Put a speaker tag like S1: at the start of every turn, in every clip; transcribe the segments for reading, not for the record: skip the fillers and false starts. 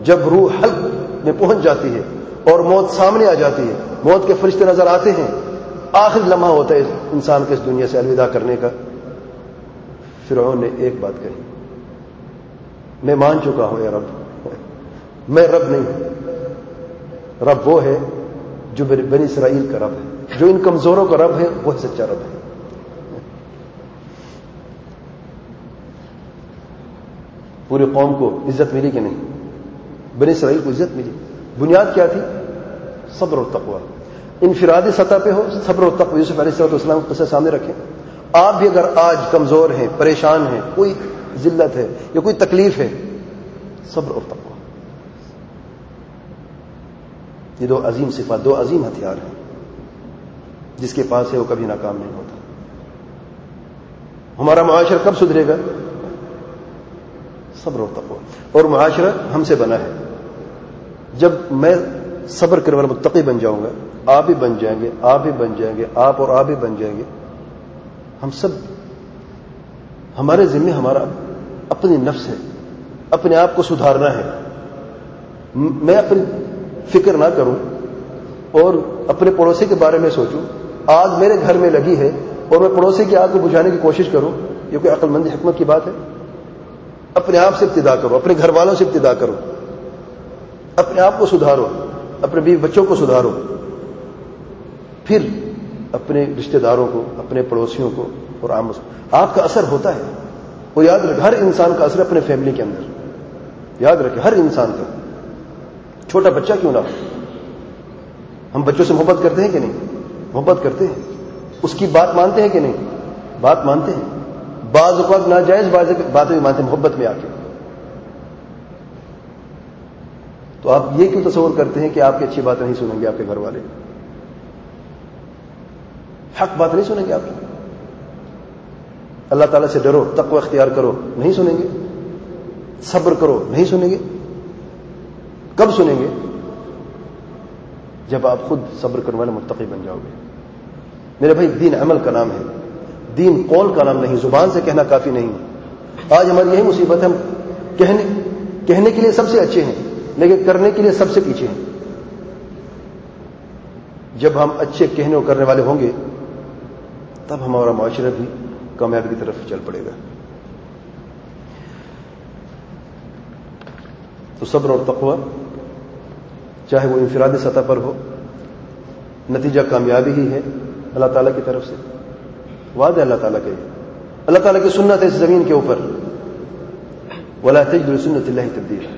S1: جب روح حلق میں پہنچ جاتی ہے اور موت سامنے آ جاتی ہے، موت کے فرشتے نظر آتے ہیں، آخری لمحہ ہوتا ہے انسان کے اس دنیا سے الوداع کرنے کا، فرعون نے ایک بات کہی، میں مان چکا ہوں اے رب، میں رب نہیں ہوں، رب وہ ہے جو بنی اسرائیل کا رب ہے، جو ان کمزوروں کا رب ہے، وہ سچا رب ہے۔ پوری قوم کو عزت ملی کہ نہیں؟ بنی اسرائیل کو عزت ملی۔ بنیاد کیا تھی؟ صبر اور تقوی۔ انفرادی سطح پہ ہو صبر اور تقوی، یوسف علیہ السلام کو قصہ سامنے رکھیں۔ آپ بھی اگر آج کمزور ہیں، پریشان ہیں، کوئی ذلت ہے یا کوئی تکلیف ہے، صبر اور تقوی، یہ دو عظیم صفات، دو عظیم ہتھیار ہیں، جس کے پاس ہے وہ کبھی ناکام نہیں ہوتا۔ ہمارا معاشرہ کب سدھرے گا؟ صبر اور تقوی۔ اور معاشرہ ہم سے بنا ہے۔ جب میں صبر کرنے والا متقی بن جاؤں گا، آپ بھی بن جائیں گے، آپ بھی بن جائیں گے، آپ اور آپ بھی بن جائیں گے، ہم سب، ہمارے ذمہ ہمارا اپنی نفس ہے، اپنے آپ کو سدھارنا ہے۔ میں اپنی فکر نہ کروں اور اپنے پڑوسی کے بارے میں سوچوں، آگ میرے گھر میں لگی ہے اور میں پڑوسی کی آگ کو بجھانے کی کوشش کروں، یہ کوئی عقل مند حکمت کی بات ہے؟ اپنے آپ سے ابتدا کرو، اپنے گھر والوں سے ابتدا کرو، اپنے آپ کو سدھارو، اپنے بیوی بچوں کو سدھارو، پھر اپنے رشتہ داروں کو، اپنے پڑوسیوں کو اور عام آپ کا اثر ہوتا ہے۔ اور یاد رکھیں، ہر انسان کا اثر اپنے فیملی کے اندر، یاد رکھیں ہر انسان کا، چھوٹا بچہ کیوں نہ ہو۔ ہم بچوں سے محبت کرتے ہیں کہ نہیں؟ محبت کرتے ہیں۔ اس کی بات مانتے ہیں کہ نہیں؟ بات مانتے ہیں۔ بعض اوقات ناجائز باتیں بھی مانتے ہیں محبت میں آ کے۔ تو آپ یہ کیوں تصور کرتے ہیں کہ آپ کی اچھی بات نہیں سنیں گے آپ کے گھر والے؟ حق بات نہیں سنیں گے آپ کی؟ اللہ تعالیٰ سے ڈرو، تقوی اختیار کرو، نہیں سنیں گے؟ صبر کرو، نہیں سنیں گے؟ کب سنیں گے؟ جب آپ خود صبر کرنے والے متقی بن جاؤ گے۔ میرے بھائی، دین عمل کا نام ہے، دین قول کا نام نہیں، زبان سے کہنا کافی نہیں ہے۔ آج ہماری یہی مصیبت ہے، ہم کہنے کے لیے سب سے اچھے ہیں لیکن کرنے کے لیے سب سے پیچھے ہیں۔ جب ہم اچھے کہنے اور کرنے والے ہوں گے تب ہمارا معاشرہ بھی کامیابی کی طرف چل پڑے گا۔ تو صبر اور تقوی، چاہے وہ انفرادی سطح پر ہو، نتیجہ کامیابی ہی ہے اللہ تعالیٰ کی طرف سے، وعدہ اللہ تعالیٰ کے، اللہ تعالیٰ کی سنت ہے اس زمین کے اوپر، وَلَا تَجِدُ لِسُنَّتِ اللَّهِ تَبْدِيلًا،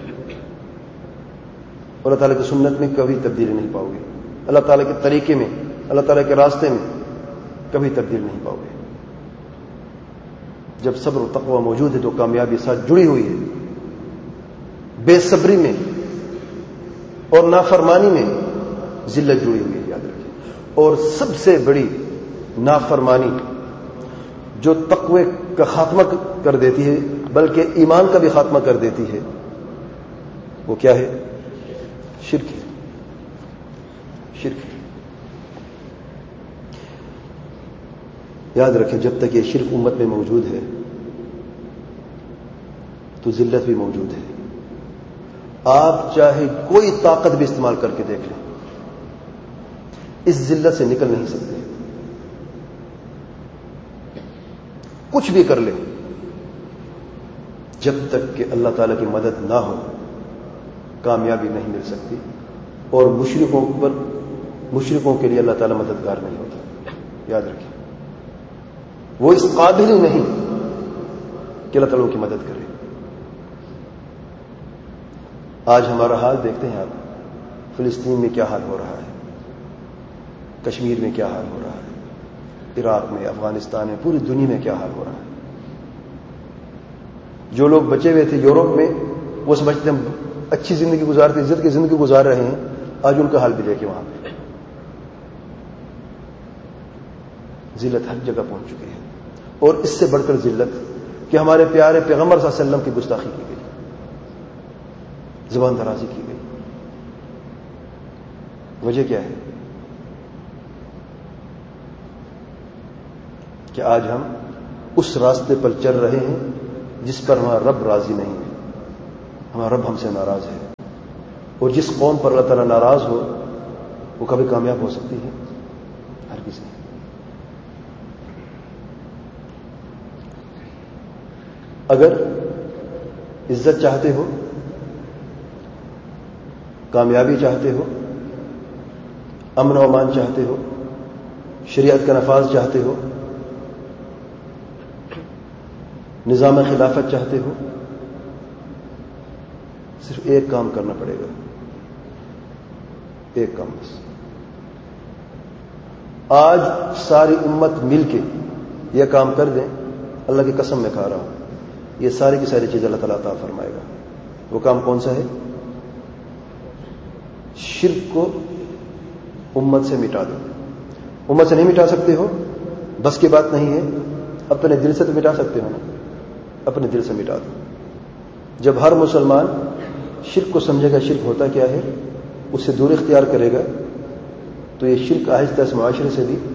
S1: اللہ تعالیٰ کی سنت میں کبھی تبدیلی نہیں پاؤ گے، اللہ تعالیٰ کے طریقے میں، اللہ تعالیٰ کے راستے میں کبھی تبدیل نہیں پاؤ گے۔ جب صبر و تقوی موجود ہے تو کامیابی ساتھ جڑی ہوئی ہے۔ بے صبری میں اور نافرمانی میں ذلت جڑی ہوئی ہے، یاد رکھیں۔ اور سب سے بڑی نافرمانی جو تقوی کا خاتمہ کر دیتی ہے بلکہ ایمان کا بھی خاتمہ کر دیتی ہے، وہ کیا ہے؟ شرک ہے، شرک ہے۔ یاد رکھیں، جب تک یہ شرک امت میں موجود ہے تو ذلت بھی موجود ہے۔ آپ چاہے کوئی طاقت بھی استعمال کر کے دیکھ لیں، اس ذلت سے نکل نہیں سکتے۔ کچھ بھی کر لیں، جب تک کہ اللہ تعالیٰ کی مدد نہ ہو کامیابی نہیں مل سکتی، اور مشرکوں کے لیے اللہ تعالیٰ مددگار نہیں ہوتا، یاد رکھیں۔ وہ اس قابل ہی نہیں کہ اللہ تعالیٰ کی مدد کرے۔ آج ہمارا حال دیکھتے ہیں آپ، فلسطین میں کیا حال ہو رہا ہے، کشمیر میں کیا حال ہو رہا ہے، عراق میں، افغانستان میں، پوری دنیا میں کیا حال ہو رہا ہے۔ جو لوگ بچے ہوئے تھے یورپ میں، وہ سمجھتے ہیں اچھی زندگی گزارتے، عزت کی زندگی گزار رہے ہیں، آج ان کا حال بھی دیکھیں وہاں پہ، ذلت ہر جگہ پہنچ چکی ہے۔ اور اس سے بڑھ کر ذلت کہ ہمارے پیارے پیغمبر صلی اللہ علیہ وسلم کی گستاخی کی گئی، زبان درازی کی گئی۔ وجہ کیا ہے؟ کہ آج ہم اس راستے پر چل رہے ہیں جس پر ہمارا رب راضی نہیں ہے، ہمارا رب ہم سے ناراض ہے۔ اور جس قوم پر اللہ تعالیٰ ناراض ہو وہ کبھی کامیاب ہو سکتی ہے؟ ہرگز نہیں۔ اگر عزت چاہتے ہو، کامیابی چاہتے ہو، امن و امان چاہتے ہو، شریعت کا نفاذ چاہتے ہو، نظام خلافت چاہتے ہو، صرف ایک کام کرنا پڑے گا، ایک کام بس۔ آج ساری امت مل کے یہ کام کر دیں، اللہ کی قسم میں کھا رہا ہوں، یہ ساری کی ساری چیزیں اللہ تعالیٰ عطا فرمائے گا۔ وہ کام کون سا ہے؟ شرک کو امت سے مٹا دو۔ امت سے نہیں مٹا سکتے ہو، بس کی بات نہیں ہے، اپنے دل سے تو مٹا سکتے ہو نا، اپنے دل سے مٹا دو۔ جب ہر مسلمان شرک کو سمجھے گا شرک ہوتا کیا ہے، اس سے دور اختیار کرے گا، تو یہ شرک آہستہ اس معاشرے سے بھی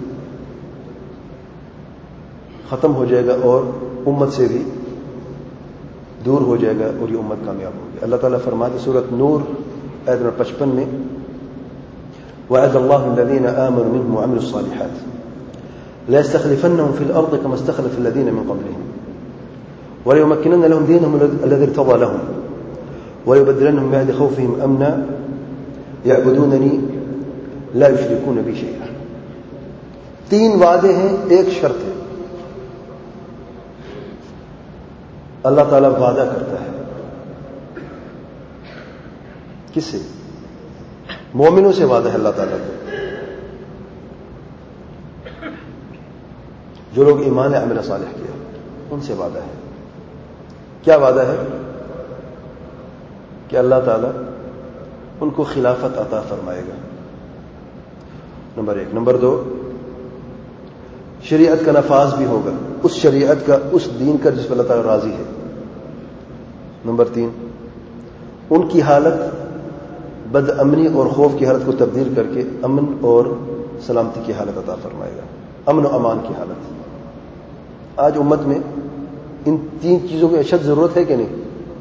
S1: ختم ہو جائے گا اور امت سے بھی دور ہو جائے گا اور یہ امت کامیاب ہوگی۔ اللہ تعالیٰ فرماتے سورۃ نور آیت نمبر 55 میں وعد اللہ الذین آمنوا منهم وعملوا الصالحات ليستخلفنهم في الأرض كما استخلف الذين من قبلهم وليمكنن لهم دينهم الذي ارتضى لهم ويبدلنهم من بعد خوفهم أمنا يعبدونني لا يشركون بي شيئا۔ تین وعدے ہیں، ایک شرط ہے۔ اللہ تعالیٰ وعدہ کرتا ہے کس سے؟ مومنوں سے وعدہ ہے اللہ تعالیٰ کا، جو لوگ ایمان عمل صالح کیا ان سے وعدہ ہے۔ کیا وعدہ ہے؟ کہ اللہ تعالیٰ ان کو خلافت عطا فرمائے گا، نمبر ایک۔ نمبر دو، شریعت کا نفاذ بھی ہوگا، اس شریعت کا، اس دین کا جس پر اللہ تعالیٰ راضی ہے۔ نمبر تین، ان کی حالت بد امنی اور خوف کی حالت کو تبدیل کر کے امن اور سلامتی کی حالت عطا فرمائے گا، امن و امان کی حالت۔ آج امت میں ان تین چیزوں کی اشد ضرورت ہے کہ نہیں؟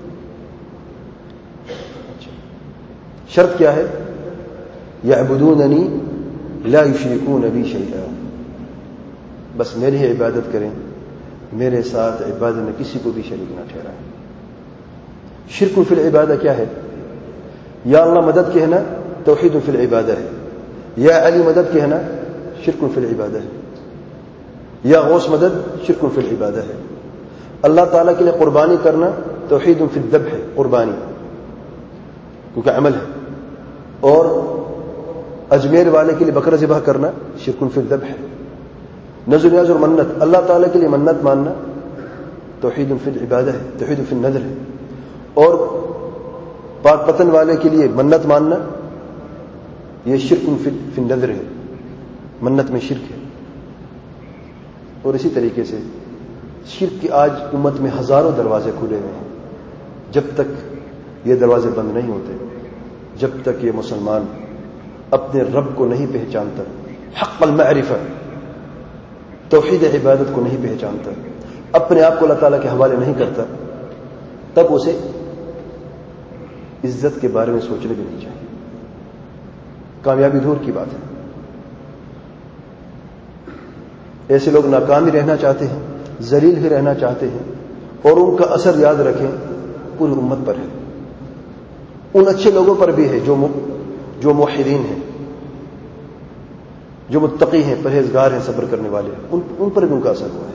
S1: شرط کیا ہے؟ یعبدوننی لا یشرکون بی شیئا، بس میری ہی عبادت کریں، میرے ساتھ عبادت میں کسی کو بھی شریک نہ ٹھہرائیں۔ شرک فی العبادہ کیا ہے؟ یا اللہ مدد کہنا توحید فی العبادہ ہے، یا علی مدد کہنا شرک فی العبادہ ہے، یا غوث مدد شرک فی العبادہ ہے۔ اللہ تعالیٰ کے لیے قربانی کرنا توحید فی الذبح ہے، قربانی کیونکہ عمل ہے، اور اجمیر والے کے لیے بکرا ذبح کرنا شرک فی الذبح ہے۔ نذر نیاز اور منت، اللہ تعالیٰ کے لیے منت ماننا توحید فی العبادہ ہے، توحید فی النذر ہے، اور پاک پتن والے کے لیے منت ماننا یہ شرک فی النذر ہے، منت میں شرک ہے۔ اور اسی طریقے سے شرک کی آج امت میں ہزاروں دروازے کھلے ہوئے ہیں۔ جب تک یہ دروازے بند نہیں ہوتے، جب تک یہ مسلمان اپنے رب کو نہیں پہچانتا، حق المعرفہ توحید عبادت کو نہیں پہچانتا، اپنے آپ کو اللہ تعالیٰ کے حوالے نہیں کرتا، تب اسے عزت کے بارے میں سوچنے بھی نہیں چاہیے۔ کامیابی دور کی بات ہے۔ ایسے لوگ ناکامی رہنا چاہتے ہیں، ذلیل ہی رہنا چاہتے ہیں، اور ان کا اثر یاد رکھیں پوری امت پر ہے، ان اچھے لوگوں پر بھی ہے جو موحدین ہیں، جو متقی ہیں، پرہیزگار ہیں، صبر کرنے والے ہیں، ان پر بھی ان کا اثر ہوا ہے۔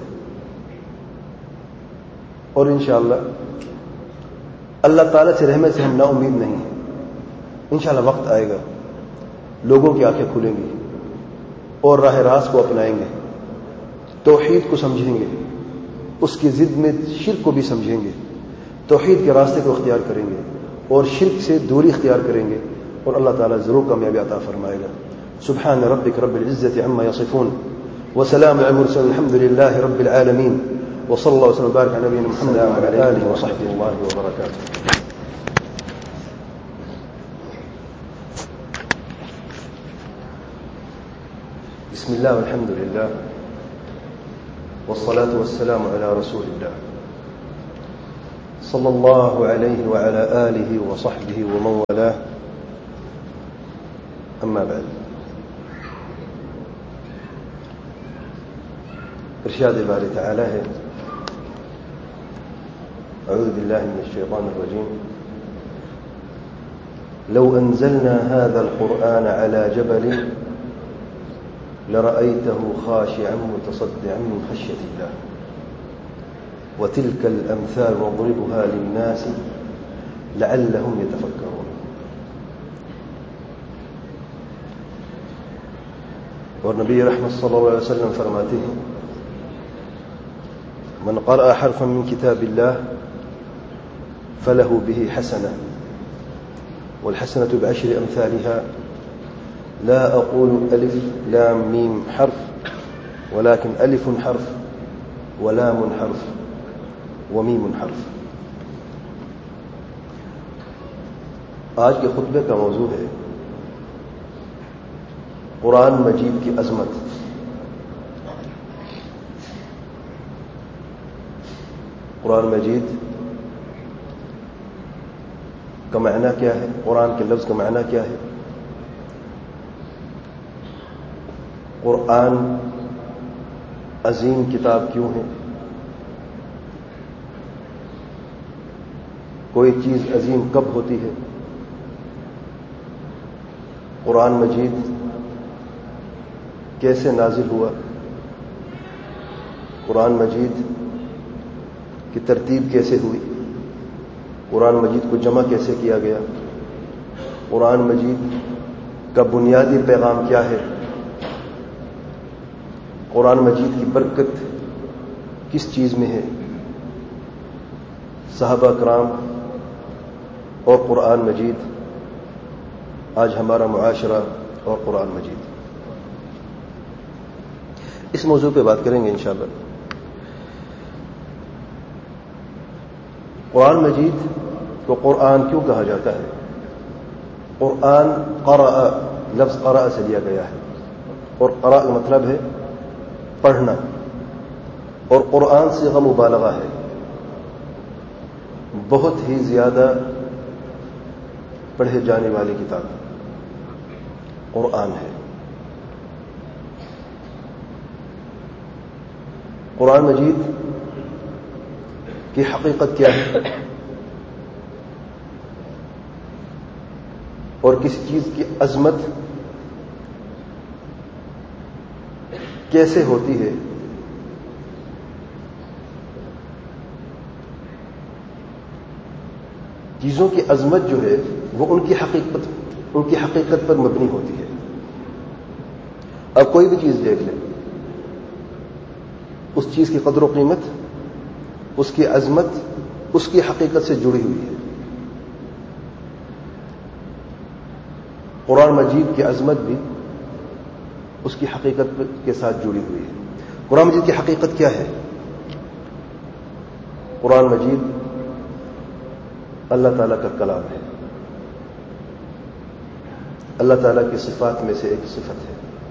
S1: اور انشاءاللہ اللہ تعالیٰ سے رحمت سے ہم نا امید نہیں ہیں۔ انشاءاللہ وقت آئے گا، لوگوں کی آنکھیں کھلیں گی اور راہ راست کو اپنائیں گے، توحید کو سمجھیں گے، اس کی ضد میں شرک کو بھی سمجھیں گے، توحید کے راستے کو اختیار کریں گے اور شرک سے دوری اختیار کریں گے، اور اللہ تعالیٰ ضرور کامیابی عطا فرمائے گا۔ سبحان ربک رب العزة عما يصفون وسلام على المرسلين الحمد لله رب العالمين وصلى الله وسلم وبارك على نبينا محمد وعلى آله وصحبه الله وبركاته۔ بسم الله والحمد لله والصلاة والسلام على رسول الله صلى الله عليه وعلى آله وصحبه ومن والاه أما بعد. ارشاد باری تعالی ہے اعوذ باللہ من الشیطان الرجیم لو انزلنا هذا القرآن على جبل لرأيته خاشعا متصدعا من خشية الله وتلك الأمثال نضربها للناس لعلهم يتفكرون. اور نبی رحمت صلی اللہ علیہ وسلم فرماتے ہیں من قرأ حرفا من كتاب الله فله به حسنة والحسنة بعشر أمثالها لا أقول ألف لام ميم حرف ولكن ألف حرف ولام حرف وميم حرف. آج کے خطبے کا موضوع ہے قرآن مجید کی عظمت. قرآن مجید کا معنی کیا ہے؟ قرآن کے لفظ کا معنی کیا ہے؟ قرآن عظیم کتاب کیوں ہے؟ کوئی چیز عظیم کب ہوتی ہے؟ قرآن مجید کیسے نازل ہوا؟ قرآن مجید کی ترتیب کیسے ہوئی؟ قرآن مجید کو جمع کیسے کیا گیا؟ قرآن مجید کا بنیادی پیغام کیا ہے؟ قرآن مجید کی برکت کس چیز میں ہے؟ صحابہ کرام اور قرآن مجید، آج ہمارا معاشرہ اور قرآن مجید، اس موضوع پہ بات کریں گے انشاءاللہ. قرآن مجید کو قرآن کیوں کہا جاتا ہے؟ قرآن قرأ، لفظ قرأ سے لیا گیا ہے، اور قرأ کا مطلب ہے پڑھنا، اور قرآن صیغہ مبالغہ ہے، بہت ہی زیادہ پڑھے جانے والی کتاب قرآن ہے. قرآن مجید کی حقیقت کیا ہے اور کسی چیز کی عظمت کیسے ہوتی ہے؟ چیزوں کی عظمت جو ہے وہ ان کی حقیقت پر مبنی ہوتی ہے. اب کوئی بھی چیز دیکھ لیں، اس چیز کی قدر و قیمت، اس کی عظمت اس کی حقیقت سے جڑی ہوئی ہے. قرآن مجید کی عظمت بھی اس کی حقیقت کے ساتھ جڑی ہوئی ہے. قرآن مجید کی حقیقت کیا ہے؟ قرآن مجید اللہ تعالیٰ کا کلام ہے، اللہ تعالیٰ کی صفات میں سے ایک صفت ہے.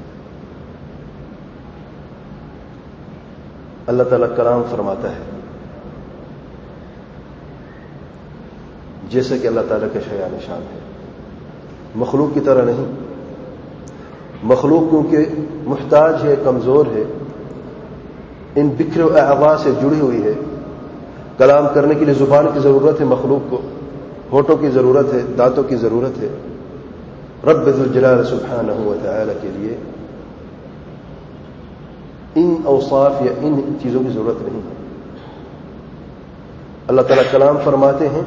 S1: اللہ تعالیٰ کلام فرماتا ہے جیسے کہ اللہ تعالیٰ کا شایان شان ہے، مخلوق کی طرح نہیں. مخلوق کیونکہ محتاج ہے، کمزور ہے، ان بکھرے اعضاء سے جڑی ہوئی ہے. کلام کرنے کے لیے زبان کی ضرورت ہے، مخلوق کو ہونٹوں کی ضرورت ہے، دانتوں کی ضرورت ہے. رب ذو الجلال سبحانہ و تعالی کے لیے ان اوصاف یا ان چیزوں کی ضرورت نہیں ہے. اللہ تعالیٰ کلام فرماتے ہیں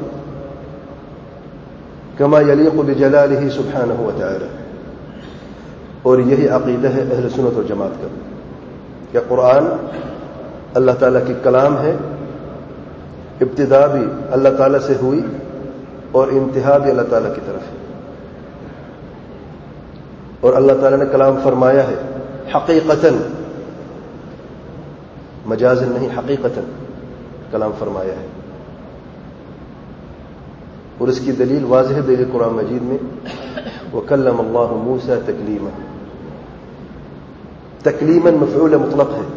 S1: کما یلیق بجلالہ سبحانہ و تعالی، اور یہی عقیدہ ہے اہل سنت و جماعت کا کہ قرآن اللہ تعالیٰ کی کلام ہے. ابتدا بھی اللہ تعالیٰ سے ہوئی اور انتہا بھی اللہ تعالیٰ کی طرف ہے. اور اللہ تعالیٰ نے کلام فرمایا ہے حقیقتاً، مجازن نہیں، حقیقتاً کلام فرمایا ہے. اور اس کی دلیل واضح دلیل قرآن مجید میں وَكَلَّمَ اللَّهُ مُوسَى تَكْلِيمًا، تکلیماً مفعول مطلق ہے،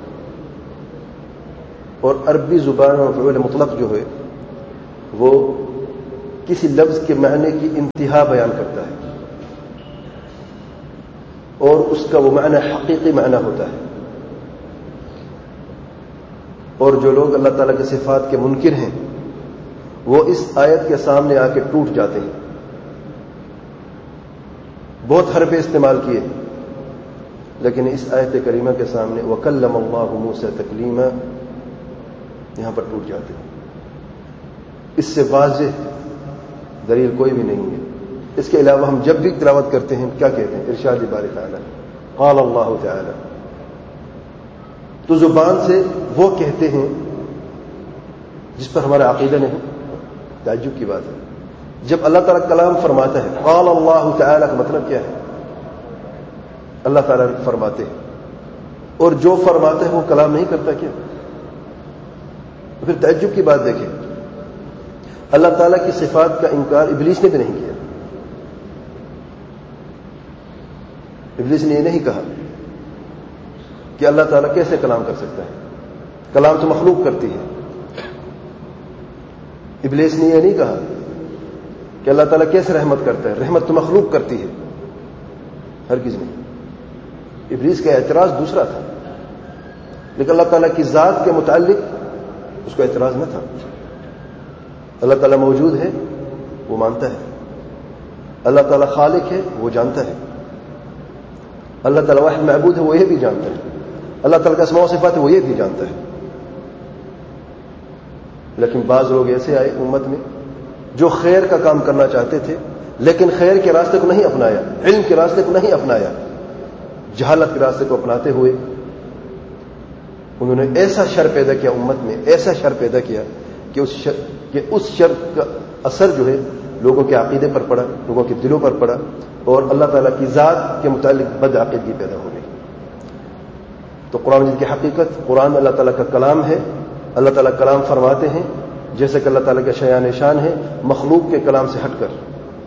S1: اور عربی زبان میں مفعول مطلق جو ہے وہ کسی لفظ کے معنی کی انتہا بیان کرتا ہے. اور اس کا وہ معنی حقیقی معنی ہوتا ہے. اور جو لوگ اللہ تعالیٰ کی صفات کے منکر ہیں وہ اس آیت کے سامنے آ کے ٹوٹ جاتے ہیں. بہت حرفیں استعمال کیے لیکن اس آیت کریمہ کے سامنے وَكَلَّمَ اللَّهُ مُوسَىٰ تَكْلِيمًا یہاں پر ٹوٹ جاتے ہیں. اس سے واضح دلیل کوئی بھی نہیں ہے. اس کے علاوہ ہم جب بھی تلاوت کرتے ہیں کیا کہتے ہیں؟ ارشاد باری تعالیٰ قال اللہ تعالی. تو زبان سے وہ کہتے ہیں جس پر ہمارا عقیدہ نہیں. تعجب کی بات ہے جب اللہ تعالیٰ کلام فرماتا ہے قال اللہ تعالی کا مطلب کیا ہے؟ اللہ تعالیٰ فرماتے ہیں اور جو فرماتا ہے وہ کلام نہیں کرتا کیا؟ پھر تعجب کی بات دیکھیں اللہ تعالیٰ کی صفات کا انکار ابلیس نے بھی نہیں کیا. ابلیس نے یہ نہیں کہا کہ اللہ تعالیٰ کیسے کلام کر سکتا ہے, کلام تو مخلوق کرتی ہے. ابلیس نے یہ نہیں کہا کہ اللہ تعالیٰ کیسے رحمت کرتا ہے, رحمت تو مخلوق کرتی ہے. ہرگز نہیں. ابلیس کا اعتراض دوسرا تھا, لیکن اللہ تعالیٰ کی ذات کے متعلق اس کو اعتراض نہ تھا. اللہ تعالیٰ موجود ہے وہ مانتا ہے, اللہ تعالیٰ خالق ہے وہ جانتا ہے, اللہ تعالیٰ واحد معبود ہے وہ یہ بھی جانتا ہے, اللہ تعالیٰ کا اسماء و صفات ہے وہ یہ بھی جانتا ہے. لیکن بعض لوگ ایسے آئے امت میں جو خیر کا کام کرنا چاہتے تھے لیکن خیر کے راستے کو نہیں اپنایا, علم کے راستے کو نہیں اپنایا, جہالت کے راستے کو اپناتے ہوئے انہوں نے ایسا شر پیدا کیا امت میں, ایسا شر پیدا کیا کہ اس شر کا اثر جو ہے لوگوں کے عقیدے پر پڑا, لوگوں کے دلوں پر پڑا, اور اللہ تعالیٰ کی ذات کے متعلق بد عقیدگی پیدا ہو گئی. تو قرآن مجید کی حقیقت, قرآن اللہ تعالیٰ کا کلام ہے. اللہ تعالیٰ کلام فرماتے ہیں جیسے کہ اللہ تعالیٰ کا شایان شان ہے, مخلوق کے کلام سے ہٹ کر.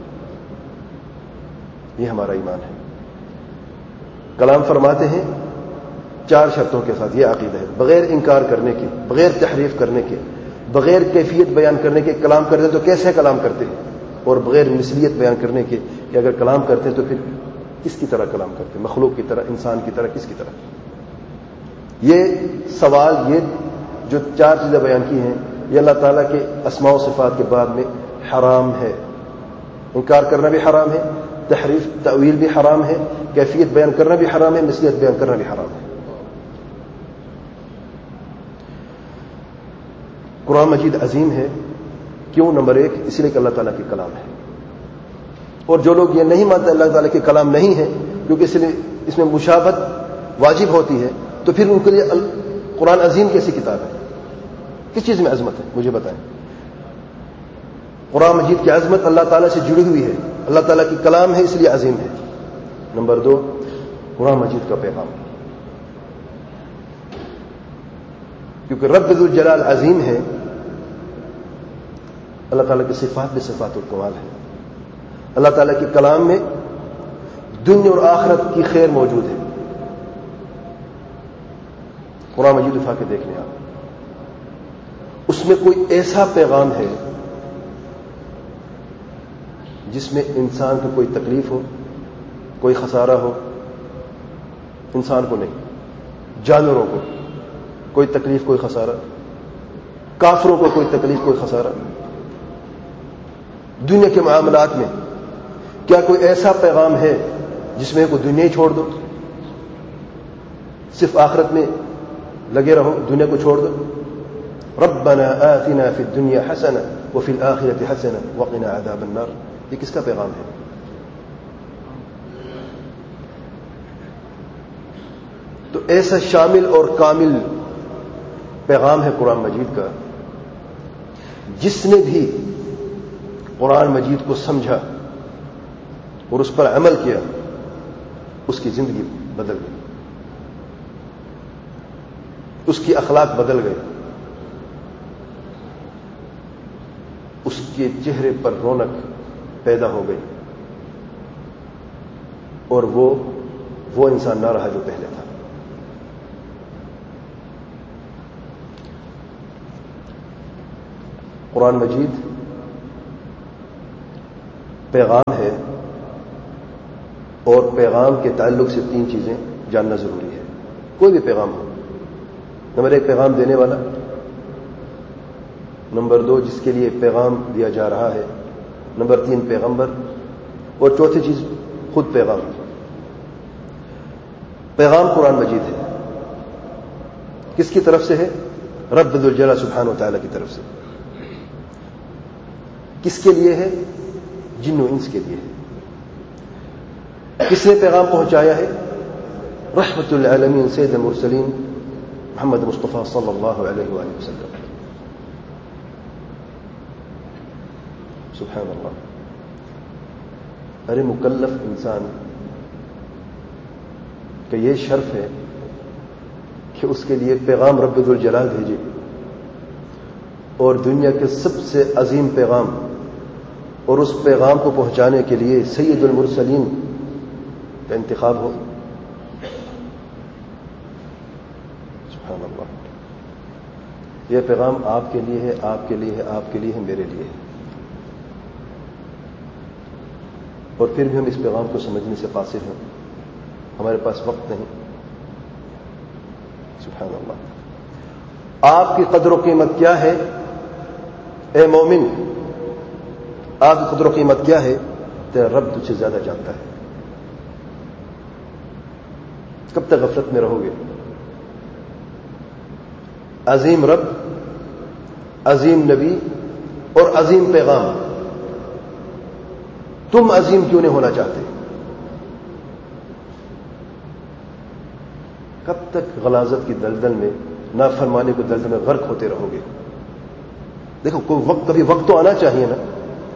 S1: یہ ہمارا ایمان ہے. کلام فرماتے ہیں 4 شرطوں کے ساتھ, یہ عقیدہ ہے, بغیر انکار کرنے کے, بغیر تحریف کرنے کے, بغیر کیفیت بیان کرنے کے. کلام کرتے تو کیسے کلام کرتے ہیں, اور بغیر مثلیت بیان کرنے کے کہ اگر کلام کرتے تو پھر کس کی طرح کلام کرتے, مخلوق کی طرح, انسان کی طرح, کس کی طرح. یہ سوال, یہ جو 4 چیزیں بیان کی ہیں یہ اللہ تعالیٰ کے اسماء و صفات کے بعد میں حرام ہے. انکار کرنا بھی حرام ہے, تحریف تأویل بھی حرام ہے, کیفیت بیان کرنا بھی حرام ہے, مثلیت بیان کرنا بھی حرام ہے. قرآن مجید عظیم ہے. کیوں؟ نمبر 1 اس لیے کہ اللہ تعالیٰ کے کلام ہے. اور جو لوگ یہ نہیں مانتے اللہ تعالیٰ کے کلام نہیں ہے کیونکہ اس میں مشابہت واجب ہوتی ہے, تو پھر ان کے لیے قرآن عظیم کیسی کتاب ہے؟ کس چیز میں عظمت ہے مجھے بتائیں. قرآن مجید کی عظمت اللہ تعالیٰ سے جڑی ہوئی ہے, اللہ تعالیٰ کی کلام ہے اس لیے عظیم ہے. نمبر 2 قرآن مجید کا پیغام, کیونکہ رب ذو الجلال عظیم ہے, اللہ تعالیٰ کی صفات بھی صفات الکمال ہے. اللہ تعالیٰ کے کلام میں دنیا اور آخرت کی خیر موجود ہے. قرآن مجید اٹھا کے دیکھ لیں آپ, اس میں کوئی ایسا پیغام ہے جس میں انسان کو کوئی تکلیف ہو, کوئی خسارہ ہو؟ انسان کو نہیں, جانوروں کو کوئی تکلیف, کوئی خسارہ, کافروں کو کوئی تکلیف, کوئی خسارہ. دنیا کے معاملات میں کیا کوئی ایسا پیغام ہے جس میں کوئی دنیا ہی چھوڑ دو, صرف آخرت میں لگے رہو, دنیا کو چھوڑ دو؟ ربنا آتنا فی الدنیا حسنہ وفی الآخرۃ حسنہ وقنا عذاب النار. یہ کس کا پیغام ہے؟ تو ایسا شامل اور کامل پیغام ہے قرآن مجید کا, جس نے بھی قرآن مجید کو سمجھا اور اس پر عمل کیا اس کی زندگی بدل گئی, اس کی اخلاق بدل گئے, اس کے چہرے پر رونق پیدا ہو گئی, اور وہ انسان نہ رہا جو پہلے تھا. قرآن مجید پیغام ہے اور پیغام کے تعلق سے 3 چیزیں جاننا ضروری ہے. کوئی بھی پیغام ہو. نمبر 1 پیغام دینے والا. نمبر 2 جس کے لیے پیغام دیا جا رہا ہے. نمبر 3 پیغمبر. اور چوتھی چیز خود پیغام. پیغام قرآن مجید ہے. کس کی طرف سے ہے؟ رب ذوالجلال سبحانہ و تعالیٰ کی طرف سے. کس کے لیے ہے؟ جن و انس کے لیے ہے. کس نے پیغام پہنچایا ہے؟ رحمت للعالمین سید المرسلین محمد مصطفیٰ صلی اللہ علیہ وآلہ وسلم. سبحان اللہ. ارے مکلف انسان کہ یہ شرف ہے کہ اس کے لیے پیغام رب ذوالجلال بھیجے، اور دنیا کے سب سے عظیم پیغام اور اس پیغام کو پہنچانے کے لیے سید المرسلین کا انتخاب ہو. سبحان اللہ. یہ پیغام آپ کے لیے ہے، آپ کے لیے ہے، آپ کے لیے ہے، میرے لیے ہے. اور پھر بھی ہم اس پیغام کو سمجھنے سے قاصر ہیں. ہمارے پاس وقت نہیں. سبحان اللہ. آپ کی قدر و قیمت کیا ہے اے مومن؟ آپ کی قدر و قیمت کیا ہے؟ تیرا رب تجھ سے زیادہ جانتا ہے. کب تک غفلت میں رہو گے؟ عظیم رب، عظیم نبی اور عظیم پیغام. تم عظیم کیوں نہیں ہونا چاہتے؟ کب تک غلاظت کی دلدل میں، نافرمانی کو دلدل میں غرق ہوتے رہو گے؟ دیکھو کوئی وقت، کبھی وقت تو آنا چاہیے نا.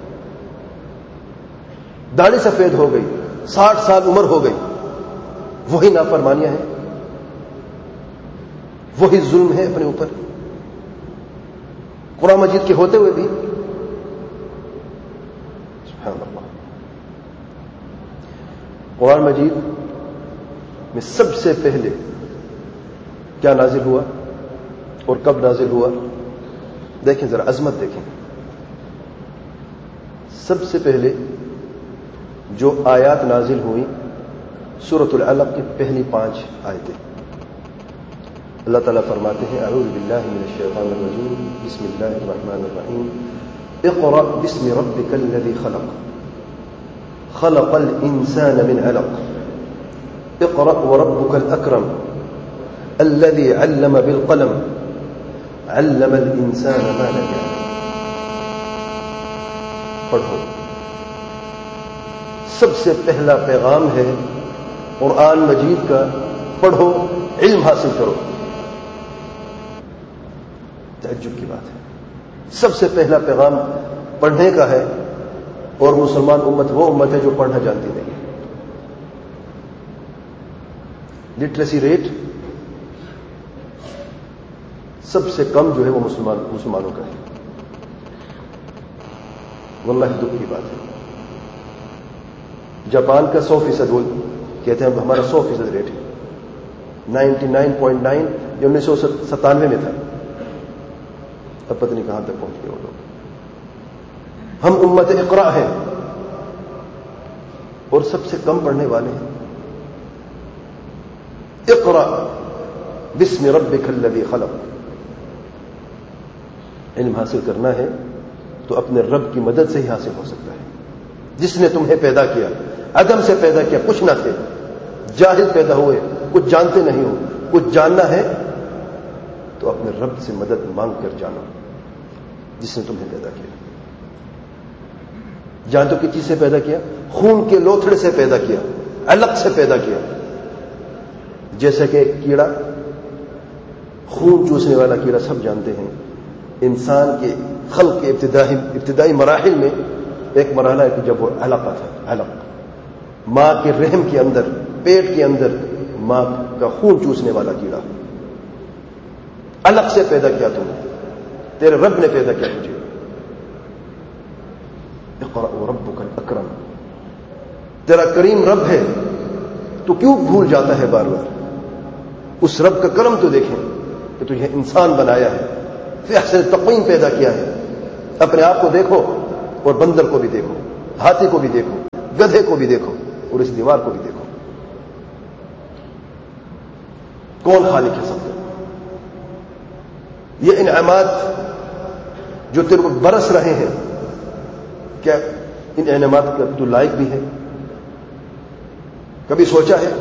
S1: داڑھی سفید ہو گئی، 60 سال عمر ہو گئی، وہی نافرمانیاں ہیں، وہی ظلم ہے اپنے اوپر. قرآن مجید کے ہوتے ہوئے بھی. سبحان اللہ. قرآن مجید میں سب سے پہلے کیا نازل ہوا اور کب نازل ہوا؟ دیکھیں ذرا عظمت دیکھیں. سب سے پہلے جو آیات نازل ہوئی سورۃ العلق کی پہلی 5 آیتیں. اللہ تعالیٰ فرماتے ہیں اعوذ باللہ من الشیطان الرجیم بسم اللہ الرحمن الرحیم اقرأ باسم ربک الذی خلق خلق الانسان من علق اقرأ وربک الاکرم الذي علم بالقلم علم الانسان ما لم يعلم. پڑھو. سب سے پہلا پیغام ہے قرآن مجید کا. پڑھو، علم حاصل کرو. تعجب کی بات ہے. سب سے پہلا پیغام پڑھنے کا ہے، اور مسلمان امت وہ امت ہے جو پڑھنا جانتی نہیں. لٹریسی ریٹ سب سے کم جو ہے وہ مسلمانوں کا ہے. واللہ دکھ کی بات ہے. جاپان کا 100% وہ کہتے ہیں ہمارا 100% ریٹ ہے. 99.9 جو 1997 میں تھا. اب پتہ نہیں کہاں تک پہنچ گئے وہ لوگ. ہم امت اقرا ہیں اور سب سے کم پڑھنے والے ہیں. اقرا بسم ربک الذی خلق. علم حاصل کرنا ہے تو اپنے رب کی مدد سے ہی حاصل ہو سکتا ہے. جس نے تمہیں پیدا کیا، عدم سے پیدا کیا، کچھ نہ تھے، جاہل پیدا ہوئے، کچھ جانتے نہیں ہو. کچھ جاننا ہے تو اپنے رب سے مدد مانگ کر جانو جس نے تمہیں پیدا کیا. جان تو کس چیز سے پیدا کیا؟ خون کے لوتھڑے سے پیدا کیا، علق سے پیدا کیا. جیسے کہ کیڑا، خون چوسنے والا کیڑا سب جانتے ہیں. انسان کے خلق کے ابتدائی مراحل میں ایک مرحلہ ہے کہ جب وہ علقہ تھا. علق ماں کے رحم کے اندر، پیٹ کے اندر ماں کا خون چوسنے والا کیڑا. علق سے پیدا کیا تمہیں، تیرے رب نے پیدا کیا تجھے. اقرأ وربک الاکرم. تیرا کریم رب ہے، تو کیوں بھول جاتا ہے بار بار؟ اس رب کا کرم تو دیکھیں کہ تجھے انسان بنایا ہے، فی احسن تقویم پیدا کیا ہے. اپنے آپ کو دیکھو اور بندر کو بھی دیکھو، ہاتھی کو بھی دیکھو، گدھے کو بھی دیکھو. اور اس دیوار کو بھی دیکھو. کون خالق ہے سب کا؟ یہ انعامات جو تیرے کو برس رہے ہیں، کیا ان انعامات کا تو لائق بھی ہے؟ کبھی سوچا ہے؟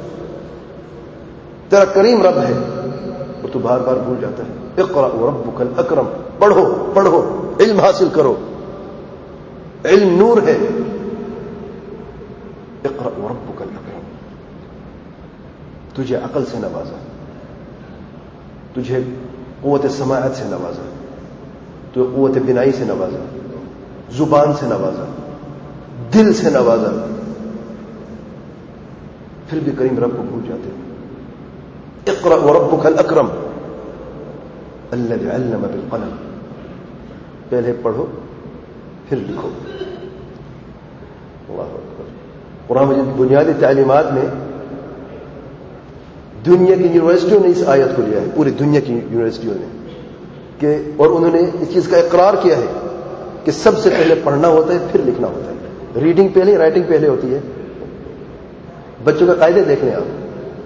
S1: تیرا کریم رب ہے اور تو بار بار بھول جاتا ہے. اقرأ وربک الاکرم، پڑھو پڑھو، علم حاصل کرو، علم نور ہے. اقرأ وربک الاکرم. تجھے عقل سے نوازا، تجھے قوت سماعت سے نوازا، تو قوت بینائی سے نوازا، زبان سے نوازا، دل سے نوازا، پھر بھی کریم رب کو بھول جاتے ہیں. اقرأ وربک الاکرم الذی علم بالقلم. پہلے پڑھو پھر لکھو. اللہ اکبر. قرآن مجید بنیادی تعلیمات میں دنیا کی یونیورسٹیوں نے اس آیت کو لیا ہے، پوری دنیا کی یونیورسٹیوں نے، کہ اور انہوں نے اس چیز کا اقرار کیا ہے کہ سب سے پہلے پڑھنا ہوتا ہے پھر لکھنا ہوتا ہے. ریڈنگ پہلے، رائٹنگ پہلے ہوتی ہے. بچوں کا قاعدے دیکھ لیں آپ.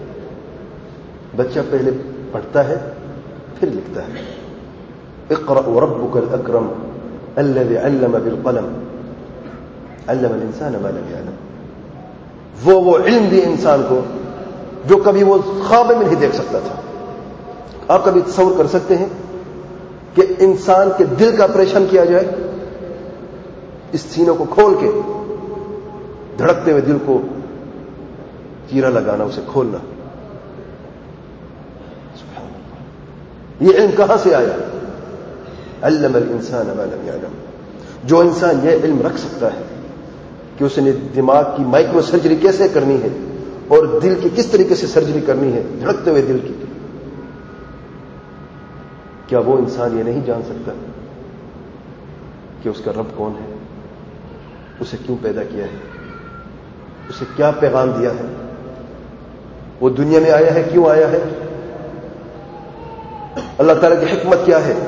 S1: بچہ پہلے پڑھتا ہے پھر لکھتا ہے. اقرأ وربک الاکرم الذی علم بالقلم علم الانسان ما لم يعلم. وہ علم دی انسان کو جو کبھی وہ خواب میں نہیں دیکھ سکتا تھا. آپ کبھی تصور کر سکتے ہیں کہ انسان کے دل کا آپریشن کیا جائے؟ اس سینوں کو کھول کے، دھڑکتے ہوئے دل کو چیرا لگانا، اسے کھولنا. یہ علم کہاں سے آیا؟ علم الانسان ما لم يعلم. جو انسان یہ علم رکھ سکتا ہے کہ اس نے دماغ کی مائکرو سرجری کیسے کرنی ہے اور دل کی کس طریقے سے سرجری کرنی ہے، دھڑکتے ہوئے دل کی، کیا وہ انسان یہ نہیں جان سکتا کہ اس کا رب کون ہے، اسے کیوں پیدا کیا ہے، اسے کیا پیغام دیا ہے، وہ دنیا میں آیا ہے کیوں آیا ہے، اللہ تعالیٰ کی حکمت کیا ہے،